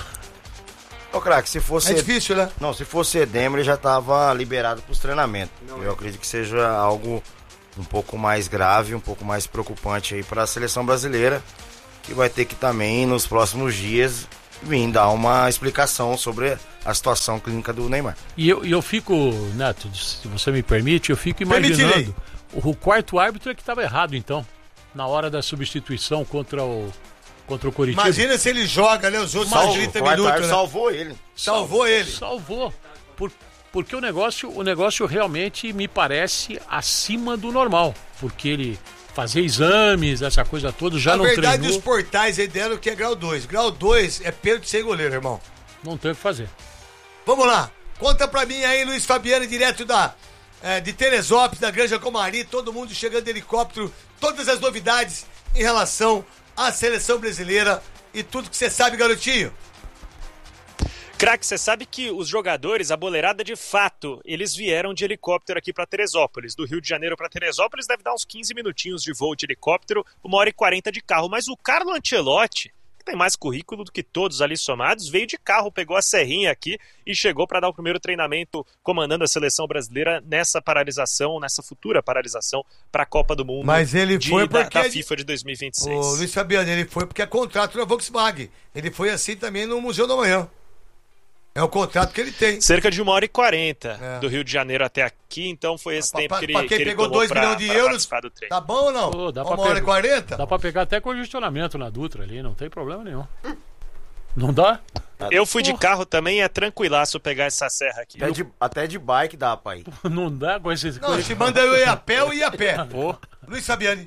[SPEAKER 6] Ô, craque, se fosse.
[SPEAKER 2] É difícil, né?
[SPEAKER 6] Não, se fosse edema, ele já tava liberado pros treinamentos. Eu acredito que seja algo um pouco mais grave, um pouco mais preocupante aí para a seleção brasileira, que vai ter que também nos próximos dias vir dar uma explicação sobre a situação clínica do Neymar.
[SPEAKER 1] E eu, eu fico, Neto, se você me permite, eu fico imaginando, o, o quarto árbitro é que estava errado então, na hora da substituição contra o contra o Coritiba.
[SPEAKER 2] Imagina se ele joga, né, os outros
[SPEAKER 6] Salvo,
[SPEAKER 2] trinta minutos, né?
[SPEAKER 6] Salvou ele.
[SPEAKER 2] Salvou ele.
[SPEAKER 1] Salvou. Por, porque o negócio, o negócio realmente me parece acima do normal, porque ele fazer exames, essa coisa toda, já não treinou.
[SPEAKER 2] Na verdade, os portais aí deram que é grau dois. Grau dois é pênalti sem goleiro, irmão.
[SPEAKER 1] Não tem o que fazer.
[SPEAKER 2] Vamos lá. Conta pra mim aí, Luiz Fabiano, direto da, é, de Teresópolis, da Granja Comari, todo mundo chegando de helicóptero, todas as novidades em relação à seleção brasileira e tudo que você sabe, garotinho.
[SPEAKER 11] Craque, você sabe que os jogadores, a boleirada de fato, eles vieram de helicóptero aqui para Teresópolis. Do Rio de Janeiro para Teresópolis deve dar uns quinze minutinhos de voo de helicóptero, uma hora e quarenta de carro. Mas o Carlo Ancelotti, que tem mais currículo do que todos ali somados, veio de carro, pegou a serrinha aqui e chegou para dar o primeiro treinamento comandando a seleção brasileira nessa paralisação, nessa futura paralisação para a Copa do Mundo.
[SPEAKER 2] Mas ele
[SPEAKER 11] de,
[SPEAKER 2] foi
[SPEAKER 11] da,
[SPEAKER 2] porque
[SPEAKER 11] da FIFA de dois mil e vinte e seis.
[SPEAKER 2] O Luiz Fabiano, ele foi porque é contrato na Volkswagen. Ele foi assim também no Museu da Manhã. É o contrato que ele tem.
[SPEAKER 11] Cerca de uma hora e quarenta
[SPEAKER 2] é.
[SPEAKER 11] do Rio de Janeiro até aqui, então foi esse
[SPEAKER 2] pra,
[SPEAKER 11] tempo que ele,
[SPEAKER 2] pra quem
[SPEAKER 11] que ele
[SPEAKER 2] pegou
[SPEAKER 11] tomou
[SPEAKER 2] dois
[SPEAKER 11] pra,
[SPEAKER 2] milhões de
[SPEAKER 11] pra
[SPEAKER 2] euros,
[SPEAKER 11] do treino.
[SPEAKER 2] Tá bom ou não?
[SPEAKER 1] Oh, dá
[SPEAKER 2] uma
[SPEAKER 1] pra
[SPEAKER 2] hora
[SPEAKER 1] pegar,
[SPEAKER 2] e quarenta?
[SPEAKER 1] Dá pra pegar até congestionamento na Dutra ali, não tem problema nenhum. Não dá?
[SPEAKER 11] Eu fui de carro também, é tranquilaço pegar essa serra aqui.
[SPEAKER 6] Até de, até de bike dá, pai.
[SPEAKER 1] Não dá com esses...
[SPEAKER 2] Não, se manda eu ir a pé, eu ia a pé. Oh. Luiz Fabiani.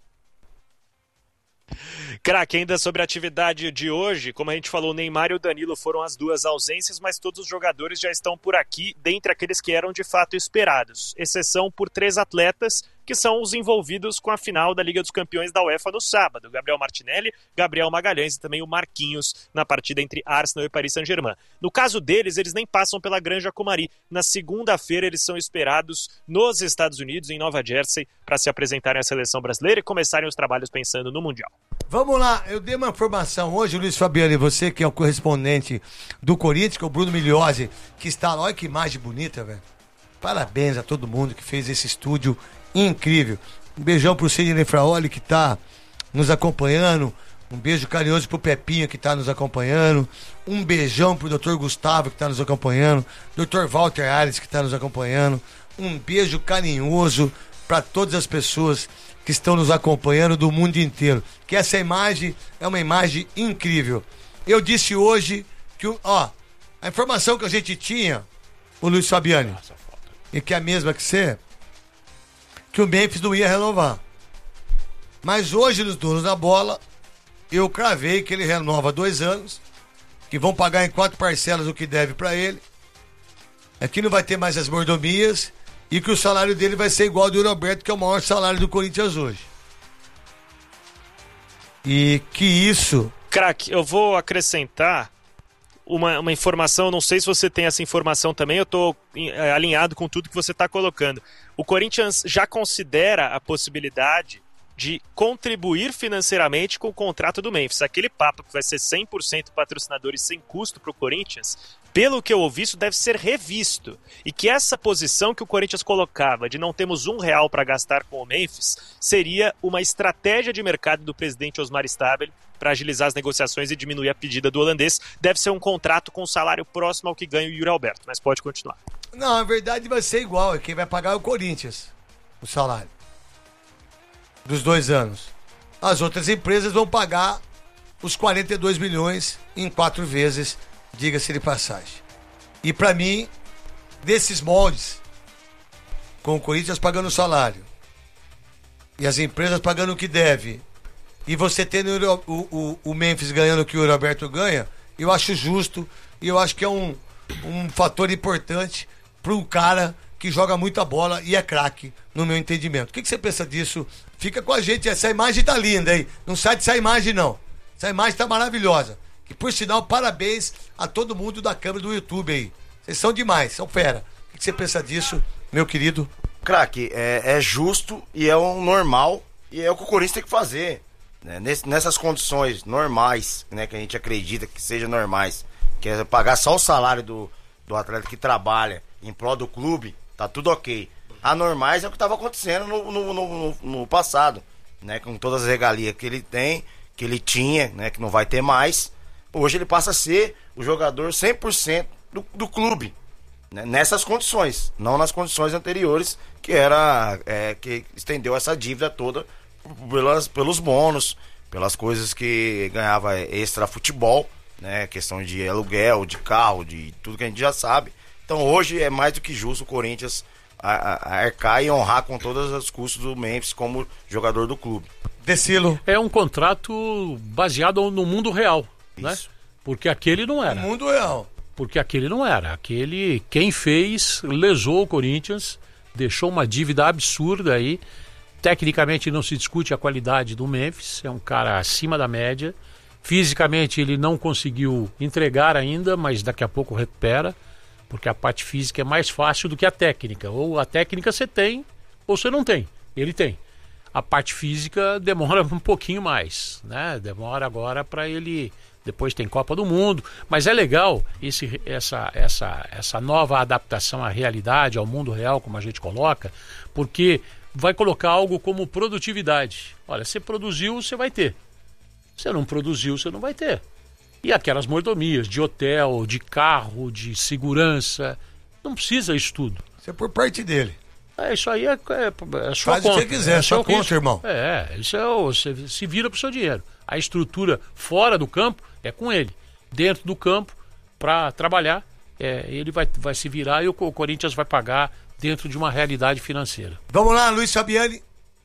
[SPEAKER 11] Craque, ainda sobre a atividade de hoje, como a gente falou, o Neymar e o Danilo foram as duas ausências, mas todos os jogadores já estão por aqui, dentre aqueles que eram de fato esperados, exceção por três atletas, que são os envolvidos com a final da Liga dos Campeões da UEFA no sábado, Gabriel Martinelli, Gabriel Magalhães e também o Marquinhos na partida entre Arsenal e Paris Saint-Germain. No caso deles, eles nem passam pela Granja Comari. Na segunda-feira eles são esperados nos Estados Unidos, em Nova Jersey, para se apresentarem à seleção brasileira e começarem os trabalhos pensando no Mundial.
[SPEAKER 2] Vamos lá, eu dei uma informação hoje, Luiz Fabiano, e você que é o correspondente do Corinthians, que é o Bruno Migliozzi, que está lá, olha que imagem bonita, velho. Parabéns a todo mundo que fez esse estúdio incrível. Um beijão pro Sidney Fraoli que tá nos acompanhando. Um beijo carinhoso pro Pepinho que tá nos acompanhando. Um beijão pro doutor Gustavo que tá nos acompanhando. doutor Walter Ares que tá nos acompanhando. Um beijo carinhoso para todas as pessoas que estão nos acompanhando do mundo inteiro. Que essa imagem é uma imagem incrível. Eu disse hoje que, ó, a informação que a gente tinha, o Luiz Fabiani, e que é a mesma que você, que o Memphis não ia renovar. Mas hoje, nos donos da bola, eu cravei que ele renova dois anos, que vão pagar em quatro parcelas o que deve para ele, aqui não vai ter mais as mordomias, e que o salário dele vai ser igual ao do Roberto, que é o maior salário do Corinthians hoje. E que isso...
[SPEAKER 11] Craque, eu vou acrescentar uma, uma informação, não sei se você tem essa informação também, eu estou é, alinhado com tudo que você está colocando. O Corinthians já considera a possibilidade de contribuir financeiramente com o contrato do Memphis. Aquele papo que vai ser cem por cento patrocinador e sem custo para o Corinthians, pelo que eu ouvi, isso deve ser revisto. E que essa posição que o Corinthians colocava de não temos um real para gastar com o Memphis seria uma estratégia de mercado do presidente Osmar Stabile para agilizar as negociações e diminuir a pedida do holandês. Deve ser um contrato com salário próximo ao que ganha o Yuri Alberto, mas pode continuar.
[SPEAKER 2] Não, na verdade vai ser igual. Quem vai pagar é o Corinthians, o salário dos dois anos. As outras empresas vão pagar os quarenta e dois milhões em quatro vezes, diga-se de passagem. E pra mim, desses moldes, com o Corinthians pagando o salário e as empresas pagando o que deve, e você tendo o, o, o Memphis ganhando o que o Roberto ganha, eu acho justo e eu acho que é um, um fator importante para um cara que joga muita bola e é craque, no meu entendimento. O que, que você pensa disso? Fica com a gente, essa imagem tá linda aí. Não sai dessa imagem não. Essa imagem tá maravilhosa. E por sinal, parabéns a todo mundo da câmera do YouTube aí. Vocês são demais, são fera. O que você pensa disso, meu querido?
[SPEAKER 6] Craque, é, é justo e é o normal e é o que o Corinthians tem que fazer. Né? Ness, nessas condições normais, né, que a gente acredita que sejam normais, que é pagar só o salário do, do atleta que trabalha em prol do clube, tá tudo ok. anormais é o que estava acontecendo no, no, no, no passado, né? Com todas as regalias que ele tem, que ele tinha, né? Que não vai ter mais. Hoje ele passa a ser o jogador cem por cento do, do clube, né? Nessas condições, não nas condições anteriores, que era é, que estendeu essa dívida toda pelas, pelos bônus, pelas coisas que ganhava extra futebol, né? Questão de aluguel, de carro, de tudo que a gente já sabe. Então hoje é mais do que justo o Corinthians a, a, a arcar e honrar com todos os custos do Memphis como jogador do clube.
[SPEAKER 2] Decilo.
[SPEAKER 1] É um contrato baseado no mundo real, isso, né? Porque aquele não era.
[SPEAKER 2] No mundo real.
[SPEAKER 1] Porque aquele não era. Aquele, quem fez, lesou o Corinthians, deixou uma dívida absurda aí. Tecnicamente não se discute a qualidade do Memphis, é um cara acima da média. Fisicamente ele não conseguiu entregar ainda, mas daqui a pouco recupera, porque a parte física é mais fácil do que a técnica. Ou a técnica você tem, ou você não tem. Ele tem. A parte física demora um pouquinho mais, né? Demora agora para ele... Depois tem Copa do Mundo, mas é legal esse, essa, essa, essa nova adaptação à realidade, ao mundo real, como a gente coloca, porque vai colocar algo como produtividade. Olha, você produziu, você vai ter. Você não produziu, você não vai ter. E aquelas mordomias de hotel, de carro, de segurança, não precisa isso tudo.
[SPEAKER 2] Isso é por parte dele.
[SPEAKER 1] É, isso aí é, é, é sua
[SPEAKER 2] Faz
[SPEAKER 1] conta.
[SPEAKER 2] o que você quiser, é sua conta,
[SPEAKER 1] isso,
[SPEAKER 2] irmão.
[SPEAKER 1] É, isso é o, você se vira pro seu dinheiro. A estrutura fora do campo é com ele. Dentro do campo, para trabalhar, é, ele vai, vai se virar e o, o Corinthians vai pagar dentro de uma realidade financeira.
[SPEAKER 2] Vamos lá, Luiz Fabiani.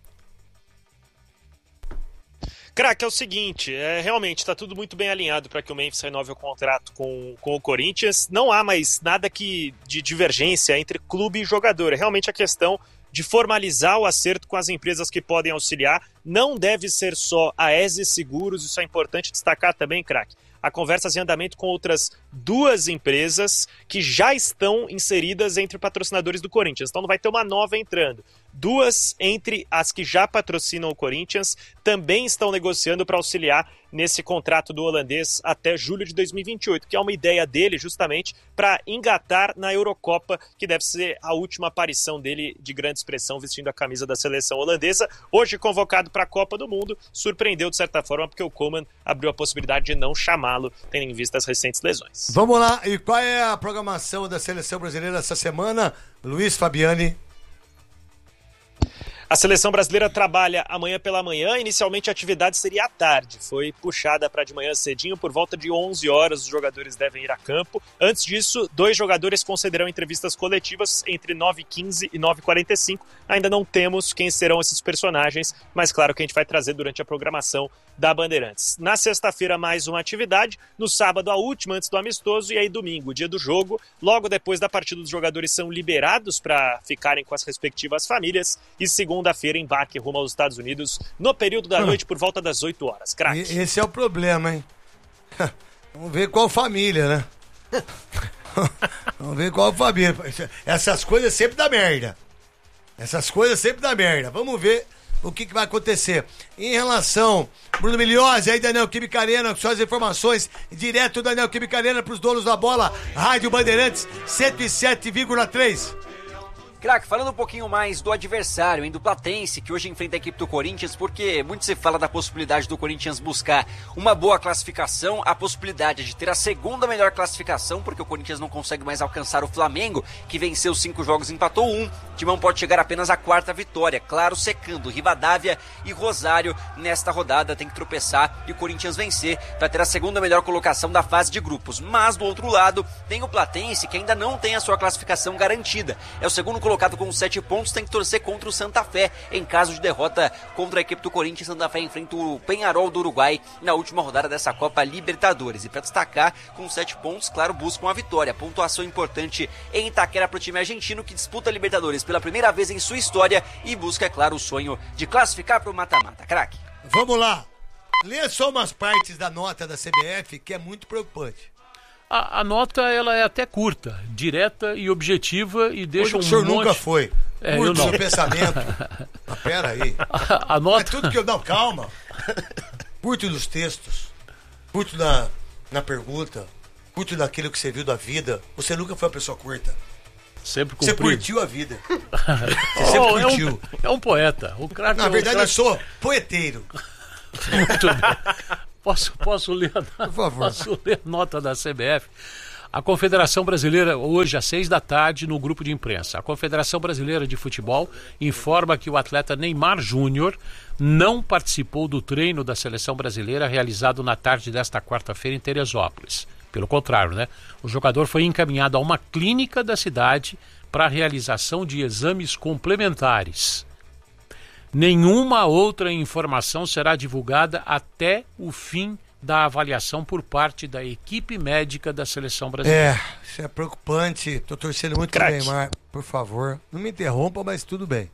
[SPEAKER 11] Craque, é o seguinte, é, realmente está tudo muito bem alinhado para que o Memphis renove o contrato com, com o Corinthians. Não há mais nada que, de divergência entre clube e jogador. É realmente a questão de formalizar o acerto com as empresas que podem auxiliar. Não deve ser só a E S E Seguros, isso é importante destacar também, craque. Há conversas em andamento com outras duas empresas que já estão inseridas entre patrocinadores do Corinthians. Então não vai ter uma nova entrando. Duas entre as que já patrocinam o Corinthians também estão negociando para auxiliar nesse contrato do holandês até julho de dois mil e vinte e oito, que é uma ideia dele justamente para engatar na Eurocopa, que deve ser a última aparição dele de grande expressão vestindo a camisa da seleção holandesa. Hoje convocado para a Copa do Mundo, surpreendeu de certa forma porque o Koeman abriu a possibilidade de não chamá-lo, tendo em vista as recentes lesões.
[SPEAKER 2] Vamos lá, e qual é a programação da seleção brasileira essa semana, Luiz Fabiani?
[SPEAKER 11] A seleção brasileira trabalha amanhã pela manhã. Inicialmente a atividade seria à tarde. Foi puxada para de manhã cedinho. Por volta de onze horas os jogadores devem ir a campo. Antes disso, dois jogadores concederão entrevistas coletivas entre nove e quinze e nove e quarenta e cinco. Ainda não temos quem serão esses personagens, mas claro que a gente vai trazer durante a programação da Bandeirantes. Na sexta-feira, mais uma atividade. No sábado, a última antes do amistoso. E aí, domingo, dia do jogo. Logo depois da partida, os jogadores são liberados para ficarem com as respectivas famílias. E segunda-feira, embarque rumo aos Estados Unidos no período da noite, por volta das oito horas. Craque.
[SPEAKER 2] Esse é o problema, hein? Vamos ver qual família, né? Vamos ver qual família. Essas coisas sempre dá merda. Essas coisas sempre dá merda. Vamos ver o que, que vai acontecer. Em relação, Bruno Milhose, aí da Neoquímica Arena, com suas informações, direto da Neoquímica Arena para os donos da bola, Rádio Bandeirantes cento e sete vírgula três.
[SPEAKER 3] Craque, falando um pouquinho mais do adversário, hein, do Platense, que hoje enfrenta a equipe do Corinthians, porque muito se fala da possibilidade do Corinthians buscar uma boa classificação, a possibilidade de ter a segunda melhor classificação, porque o Corinthians não consegue mais alcançar o Flamengo, que venceu cinco jogos e empatou um. O Timão pode chegar apenas à quarta vitória, claro, secando Rivadavia e Rosário nesta rodada, tem que tropeçar e o Corinthians vencer para ter a segunda melhor colocação da fase de grupos. Mas do outro lado, tem o Platense, que ainda não tem a sua classificação garantida. É o segundo colocado com sete pontos, tem que torcer contra o Santa Fé. Em caso de derrota contra a equipe do Corinthians, Santa Fé enfrenta o Peñarol do Uruguai na última rodada dessa Copa Libertadores. E para destacar, com sete pontos, claro, buscam a vitória. Pontuação importante em Itaquera para o time argentino, que disputa a Libertadores pela primeira vez em sua história e busca, é claro, o sonho de classificar para o mata-mata. Craque.
[SPEAKER 2] Vamos lá. Lê só umas partes da nota da C B F que é muito preocupante.
[SPEAKER 1] A, a nota ela é até curta, direta e objetiva e deixa
[SPEAKER 2] Hoje
[SPEAKER 1] um
[SPEAKER 2] o senhor
[SPEAKER 1] monte...
[SPEAKER 2] nunca foi.
[SPEAKER 1] É,
[SPEAKER 2] Curto
[SPEAKER 1] eu não.
[SPEAKER 2] seu pensamento. Mas pera aí.
[SPEAKER 1] A, a nota...
[SPEAKER 2] É tudo que eu... Não, calma. Curto nos textos. Curto na, na pergunta. Curto naquilo que você viu da vida. Você nunca foi uma pessoa curta.
[SPEAKER 1] Sempre
[SPEAKER 2] Você
[SPEAKER 1] cumprido.
[SPEAKER 2] curtiu a vida.
[SPEAKER 1] Você
[SPEAKER 2] sempre
[SPEAKER 1] oh,
[SPEAKER 2] curtiu.
[SPEAKER 1] É um, é um poeta. O craque,
[SPEAKER 2] Na verdade,
[SPEAKER 1] o
[SPEAKER 2] eu
[SPEAKER 1] craque...
[SPEAKER 2] sou poeteiro.
[SPEAKER 1] Muito bem. Posso, posso, ler a,
[SPEAKER 2] Por favor.
[SPEAKER 1] posso ler a nota da C B F? A Confederação Brasileira, hoje às seis da tarde, no grupo de imprensa. A Confederação Brasileira de Futebol informa que o atleta Neymar Júnior não participou do treino da seleção brasileira realizado na tarde desta quarta-feira em Teresópolis. Pelo contrário, né? O jogador foi encaminhado a uma clínica da cidade para a realização de exames complementares. Nenhuma outra informação será divulgada até o fim da avaliação por parte da equipe médica da seleção brasileira.
[SPEAKER 2] É, isso é preocupante. Tô torcendo muito pro
[SPEAKER 11] Craque.
[SPEAKER 2] Neymar. Por favor, não me interrompa, mas tudo bem.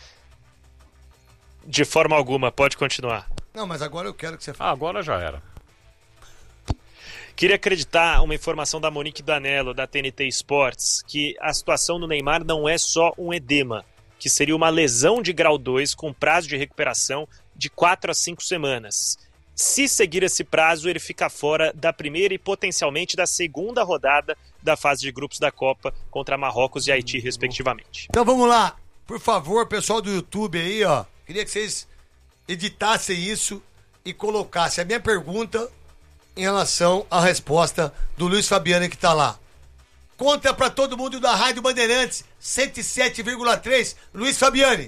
[SPEAKER 11] De forma alguma, pode continuar.
[SPEAKER 2] Não, mas agora eu quero que você
[SPEAKER 1] Ah,
[SPEAKER 2] fale.
[SPEAKER 1] agora já era.
[SPEAKER 11] Queria acreditar uma informação da Monique Danello, da T N T Sports, que a situação do Neymar não é só um edema, que seria uma lesão de grau dois com prazo de recuperação de quatro a cinco semanas. Se seguir esse prazo, ele fica fora da primeira e potencialmente da segunda rodada da fase de grupos da Copa contra Marrocos e Haiti, respectivamente.
[SPEAKER 2] Então vamos lá. Por favor, pessoal do YouTube aí, ó. Queria que vocês editassem isso e colocassem a minha pergunta em relação à resposta do Luiz Fabiano que tá lá. Conta pra todo mundo da Rádio Bandeirantes, cento e sete vírgula três, Luiz Fabiani.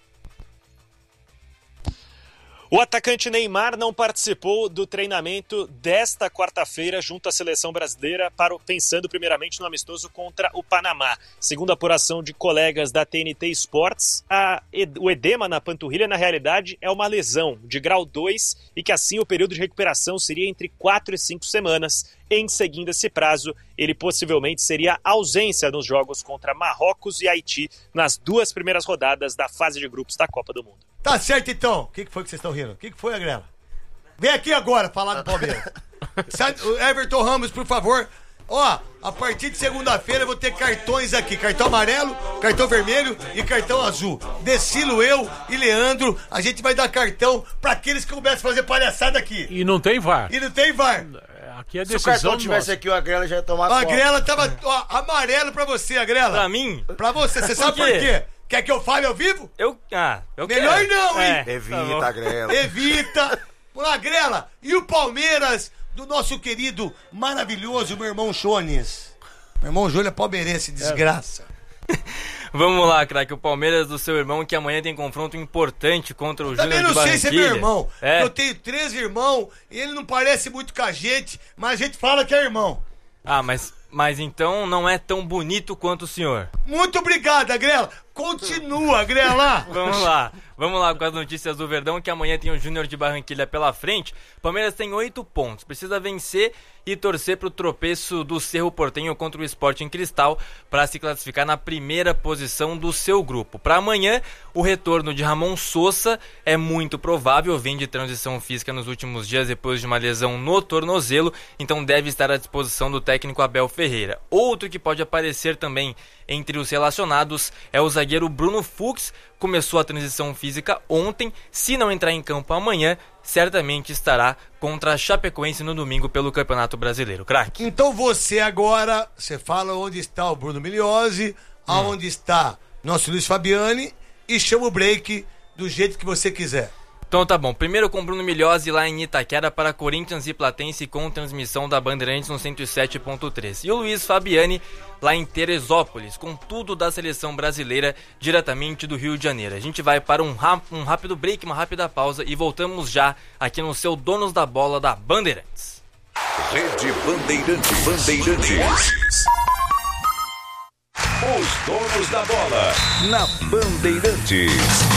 [SPEAKER 11] O atacante Neymar não participou do treinamento desta quarta-feira junto à seleção brasileira, para, pensando primeiramente no amistoso contra o Panamá. Segundo a apuração de colegas da T N T Sports, a, o edema na panturrilha, na realidade, é uma lesão de grau dois e que assim o período de recuperação seria entre quatro e cinco semanas. Em seguindo esse prazo, ele possivelmente seria ausência nos jogos contra Marrocos e Haiti nas duas primeiras rodadas da fase de grupos da Copa do Mundo.
[SPEAKER 2] Tá certo então. O que, que foi que vocês estão rindo? O que, que foi, Agrela? Vem aqui agora falar do Palmeiras. Sai, o Everton Ramos, por favor. Ó, a partir de segunda-feira eu vou ter cartões aqui. Cartão amarelo, cartão vermelho e cartão azul. Decilo, eu e Leandro, a gente vai dar cartão pra aqueles que começam a fazer palhaçada aqui.
[SPEAKER 1] E não tem V A R.
[SPEAKER 2] E não tem V A R.
[SPEAKER 1] Aqui é
[SPEAKER 6] Se o
[SPEAKER 1] decisão
[SPEAKER 6] cartão tivesse
[SPEAKER 1] nossa.
[SPEAKER 6] aqui, o Agrela já ia tomar
[SPEAKER 2] A
[SPEAKER 6] conta.
[SPEAKER 2] Agrela tava ó, amarelo pra você, Agrela.
[SPEAKER 9] Pra mim?
[SPEAKER 2] Pra você. Você sabe por
[SPEAKER 9] quê?
[SPEAKER 2] quê? Quer que eu fale ao vivo?
[SPEAKER 9] Eu. Ah, eu
[SPEAKER 2] Melhor
[SPEAKER 9] quero.
[SPEAKER 2] não, hein?
[SPEAKER 9] É,
[SPEAKER 6] Evita,
[SPEAKER 9] tá bom.
[SPEAKER 6] Agrela.
[SPEAKER 2] Evita. Agrela, e o Palmeiras do nosso querido, maravilhoso, meu irmão Jones. Meu irmão Júlio é palmeirense, desgraça.
[SPEAKER 9] Vamos lá, craque. O Palmeiras do seu irmão, que amanhã tem confronto importante contra o
[SPEAKER 2] Também
[SPEAKER 9] Júnior de
[SPEAKER 2] não sei se é
[SPEAKER 9] Barranquilha.
[SPEAKER 2] meu irmão.
[SPEAKER 9] É.
[SPEAKER 2] Eu tenho três irmãos e ele não parece muito com a gente, mas a gente fala que é irmão.
[SPEAKER 9] Ah, mas, mas então não é tão bonito quanto o senhor.
[SPEAKER 2] Muito obrigado, Agrela. Continua, Agrela.
[SPEAKER 9] Vamos lá. Vamos lá com as notícias do Verdão, que amanhã tem o Júnior de Barranquilha pela frente. Palmeiras tem oito pontos. Precisa vencer e torcer para o tropeço do Cerro Porteño contra o Sporting Cristal para se classificar na primeira posição do seu grupo. Para amanhã, o retorno de Ramon Sosa é muito provável. Vem de transição física nos últimos dias depois de uma lesão no tornozelo, então deve estar à disposição do técnico Abel Ferreira. Outro que pode aparecer também entre os relacionados é o zagueiro Bruno Fux. Começou a transição física ontem. Se não entrar em campo amanhã, certamente estará contra a Chapecoense no domingo pelo Campeonato Brasileiro. Craque.
[SPEAKER 2] Então você agora, você fala onde está o Bruno Migliozzi,
[SPEAKER 9] Hum.
[SPEAKER 2] aonde está nosso Luiz Fabiani e chama o break do jeito que você quiser.
[SPEAKER 9] Então tá bom, primeiro com Bruno Migliozzi lá em Itaquera para Corinthians e Platense com transmissão da Bandeirantes no cento e sete ponto três. E o Luiz Fabiani lá em Teresópolis, com tudo da seleção brasileira diretamente do Rio de Janeiro. A gente vai para um, rap- um rápido break, uma rápida pausa e voltamos já aqui no seu Donos da Bola da Bandeirantes.
[SPEAKER 12] Rede Bandeirantes. Bandeirantes. Os donos da bola na Bandeirantes.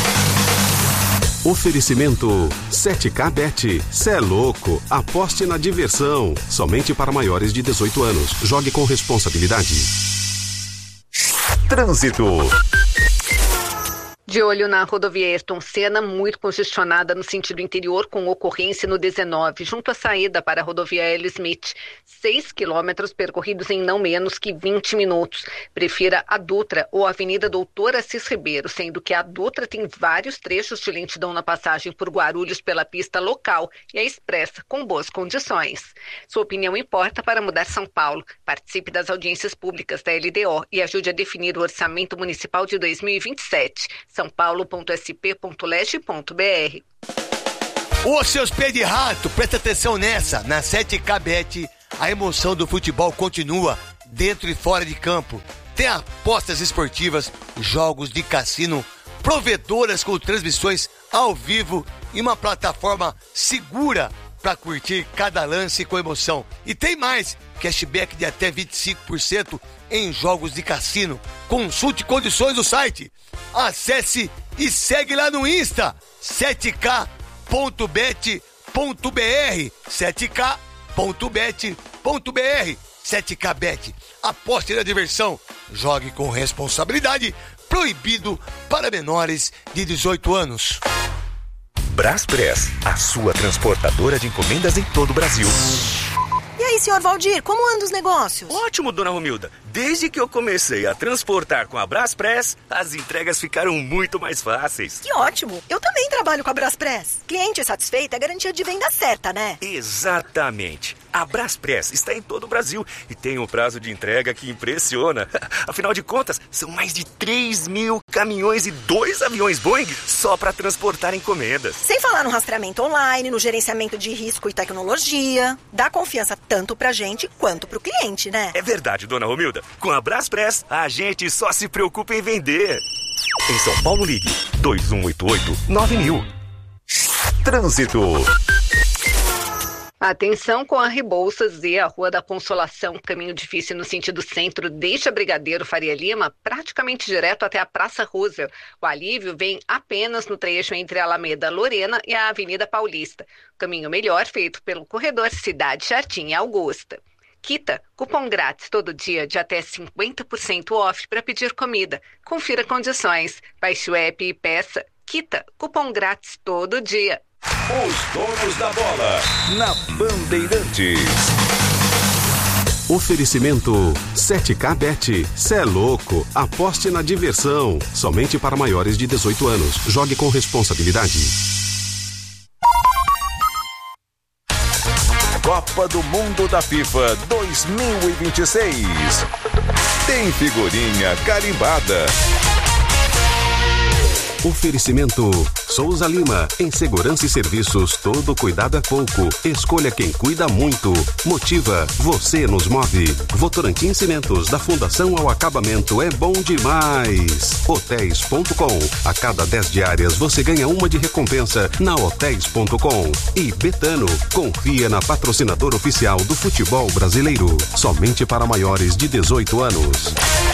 [SPEAKER 13] Oferecimento sete K Bet. Cê é louco. Aposte na diversão. Somente para maiores de dezoito anos. Jogue com responsabilidade.
[SPEAKER 12] Trânsito.
[SPEAKER 14] De olho na rodovia Ayrton Senna, muito congestionada no sentido interior, com ocorrência no dezenove, junto à saída para a rodovia L. Smith. Seis quilômetros percorridos em não menos que vinte minutos. Prefira a Dutra ou a Avenida Doutor Assis Ribeiro, sendo que a Dutra tem vários trechos de lentidão na passagem por Guarulhos pela pista local e a expressa com boas condições. Sua opinião importa para mudar São Paulo. Participe das audiências públicas da L D O e ajude a definir o orçamento municipal de dois mil e vinte e sete. são paulo ponto s p ponto leste ponto b r.
[SPEAKER 2] Ô, seus pés de rato, presta atenção nessa. Na sete K Bet, a emoção do futebol continua dentro e fora de campo. Tem apostas esportivas, jogos de cassino, provedoras com transmissões ao vivo e uma plataforma segura para curtir cada lance com emoção. E tem mais, cashback de até vinte e cinco por cento em jogos de cassino. Consulte condições do site. Acesse e segue lá no Insta, sete k ponto bet ponto b r, sete k ponto bet ponto b r. sete K Bet, aposte na diversão, jogue com responsabilidade, proibido para menores de dezoito anos.
[SPEAKER 12] Braspress, a sua transportadora de encomendas em todo o Brasil.
[SPEAKER 15] E aí, senhor Valdir, como andam os negócios?
[SPEAKER 16] Ótimo, dona Romilda. Desde que eu comecei a transportar com a Braspress, as entregas ficaram muito mais fáceis.
[SPEAKER 15] Que ótimo. Eu também trabalho com a Braspress. Cliente satisfeito é garantia de venda certa, né?
[SPEAKER 16] Exatamente. A Braspress está em todo o Brasil e tem um prazo de entrega que impressiona. Afinal de contas, são mais de três mil caminhões e dois aviões Boeing só para transportar encomendas.
[SPEAKER 15] Sem falar no rastreamento online, no gerenciamento de risco e tecnologia. Dá confiança tanto pra gente quanto pro cliente, né?
[SPEAKER 16] É verdade, dona Romilda. Com a Braspress, a gente só se preocupa em vender. Em São Paulo, ligue dois um oito oito nove mil.
[SPEAKER 12] Trânsito.
[SPEAKER 14] Atenção com a Rebouças e a Rua da Consolação, caminho difícil no sentido centro, deixa Brigadeiro Faria Lima praticamente direto até a Praça Roosevelt. O alívio vem apenas no trecho entre a Alameda Lorena e a Avenida Paulista. Caminho melhor feito pelo corredor Cidade Jardim e Augusta. Quita, cupom grátis todo dia de até cinquenta por cento off para pedir comida. Confira condições. Baixe o app e peça. Quita, cupom grátis todo dia.
[SPEAKER 12] Os donos da bola, na Bandeirantes.
[SPEAKER 13] Oferecimento sete K Bet. Cê é louco. Aposte na diversão. Somente para maiores de dezoito anos. Jogue com responsabilidade.
[SPEAKER 12] Copa do Mundo da FIFA dois mil e vinte e seis. Tem figurinha carimbada.
[SPEAKER 13] Oferecimento Souza Lima. Em segurança e serviços, todo cuidado é pouco. Escolha quem cuida muito. Motiva, você nos move. Votorantim Cimentos, da fundação ao acabamento, é bom demais. Hotéis ponto com. A cada dez diárias você ganha uma de recompensa na hotéis ponto com. E Betano, confia na patrocinadora oficial do futebol brasileiro. Somente para maiores de dezoito anos.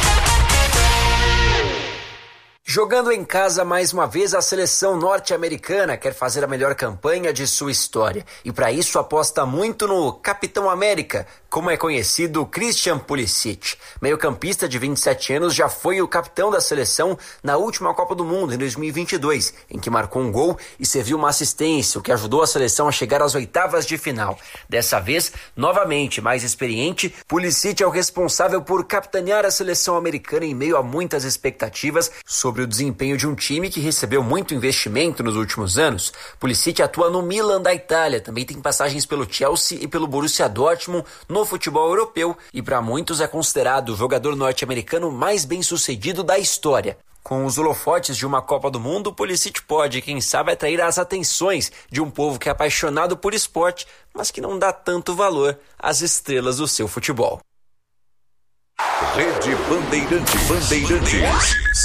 [SPEAKER 17] Jogando em casa mais uma vez, a seleção norte-americana quer fazer a melhor campanha de sua história. E para isso aposta muito no Capitão América, como é conhecido Christian Pulisic. Meio-campista de vinte e sete anos, já foi o capitão da seleção na última Copa do Mundo, em dois mil e vinte e dois, em que marcou um gol e serviu uma assistência, o que ajudou a seleção a chegar às oitavas de final. Dessa vez, novamente mais experiente, Pulisic é o responsável por capitanear a seleção americana em meio a muitas expectativas sobre o desempenho de um time que recebeu muito investimento nos últimos anos. Pulisic atua no Milan da Itália, também tem passagens pelo Chelsea e pelo Borussia Dortmund no futebol europeu e para muitos é considerado o jogador norte-americano mais bem-sucedido da história. Com os holofotes de uma Copa do Mundo, Pulisic pode, quem sabe, atrair as atenções de um povo que é apaixonado por esporte, mas que não dá tanto valor às estrelas do seu futebol.
[SPEAKER 12] Rede Bandeirantes. Bandeirantes.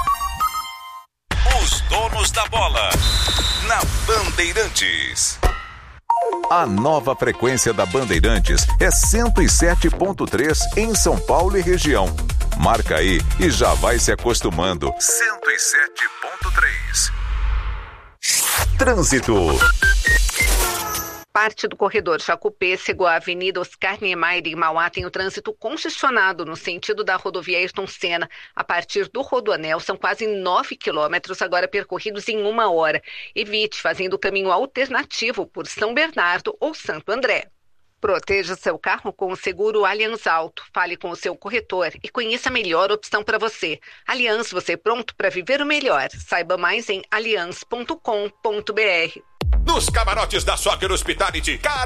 [SPEAKER 12] Os donos da bola, na Bandeirantes. A nova frequência da Bandeirantes é cento e sete ponto três em São Paulo e região. Marca aí e já vai se acostumando. cento e sete ponto três. Trânsito.
[SPEAKER 14] Parte do corredor Jacú-Pêssego, a Avenida Oscar Niemeyer em Mauá tem o trânsito congestionado no sentido da rodovia Ayrton Senna. A partir do Rodoanel são quase nove quilômetros, agora percorridos em uma hora. Evite fazendo o caminho alternativo por São Bernardo ou Santo André. Proteja seu carro com o seguro Allianz Auto. Fale com o seu corretor e conheça a melhor opção para você. Allianz, você pronto para viver o melhor. Saiba mais em allianz ponto com ponto br.
[SPEAKER 18] Nos camarotes da Soccer Hospitality,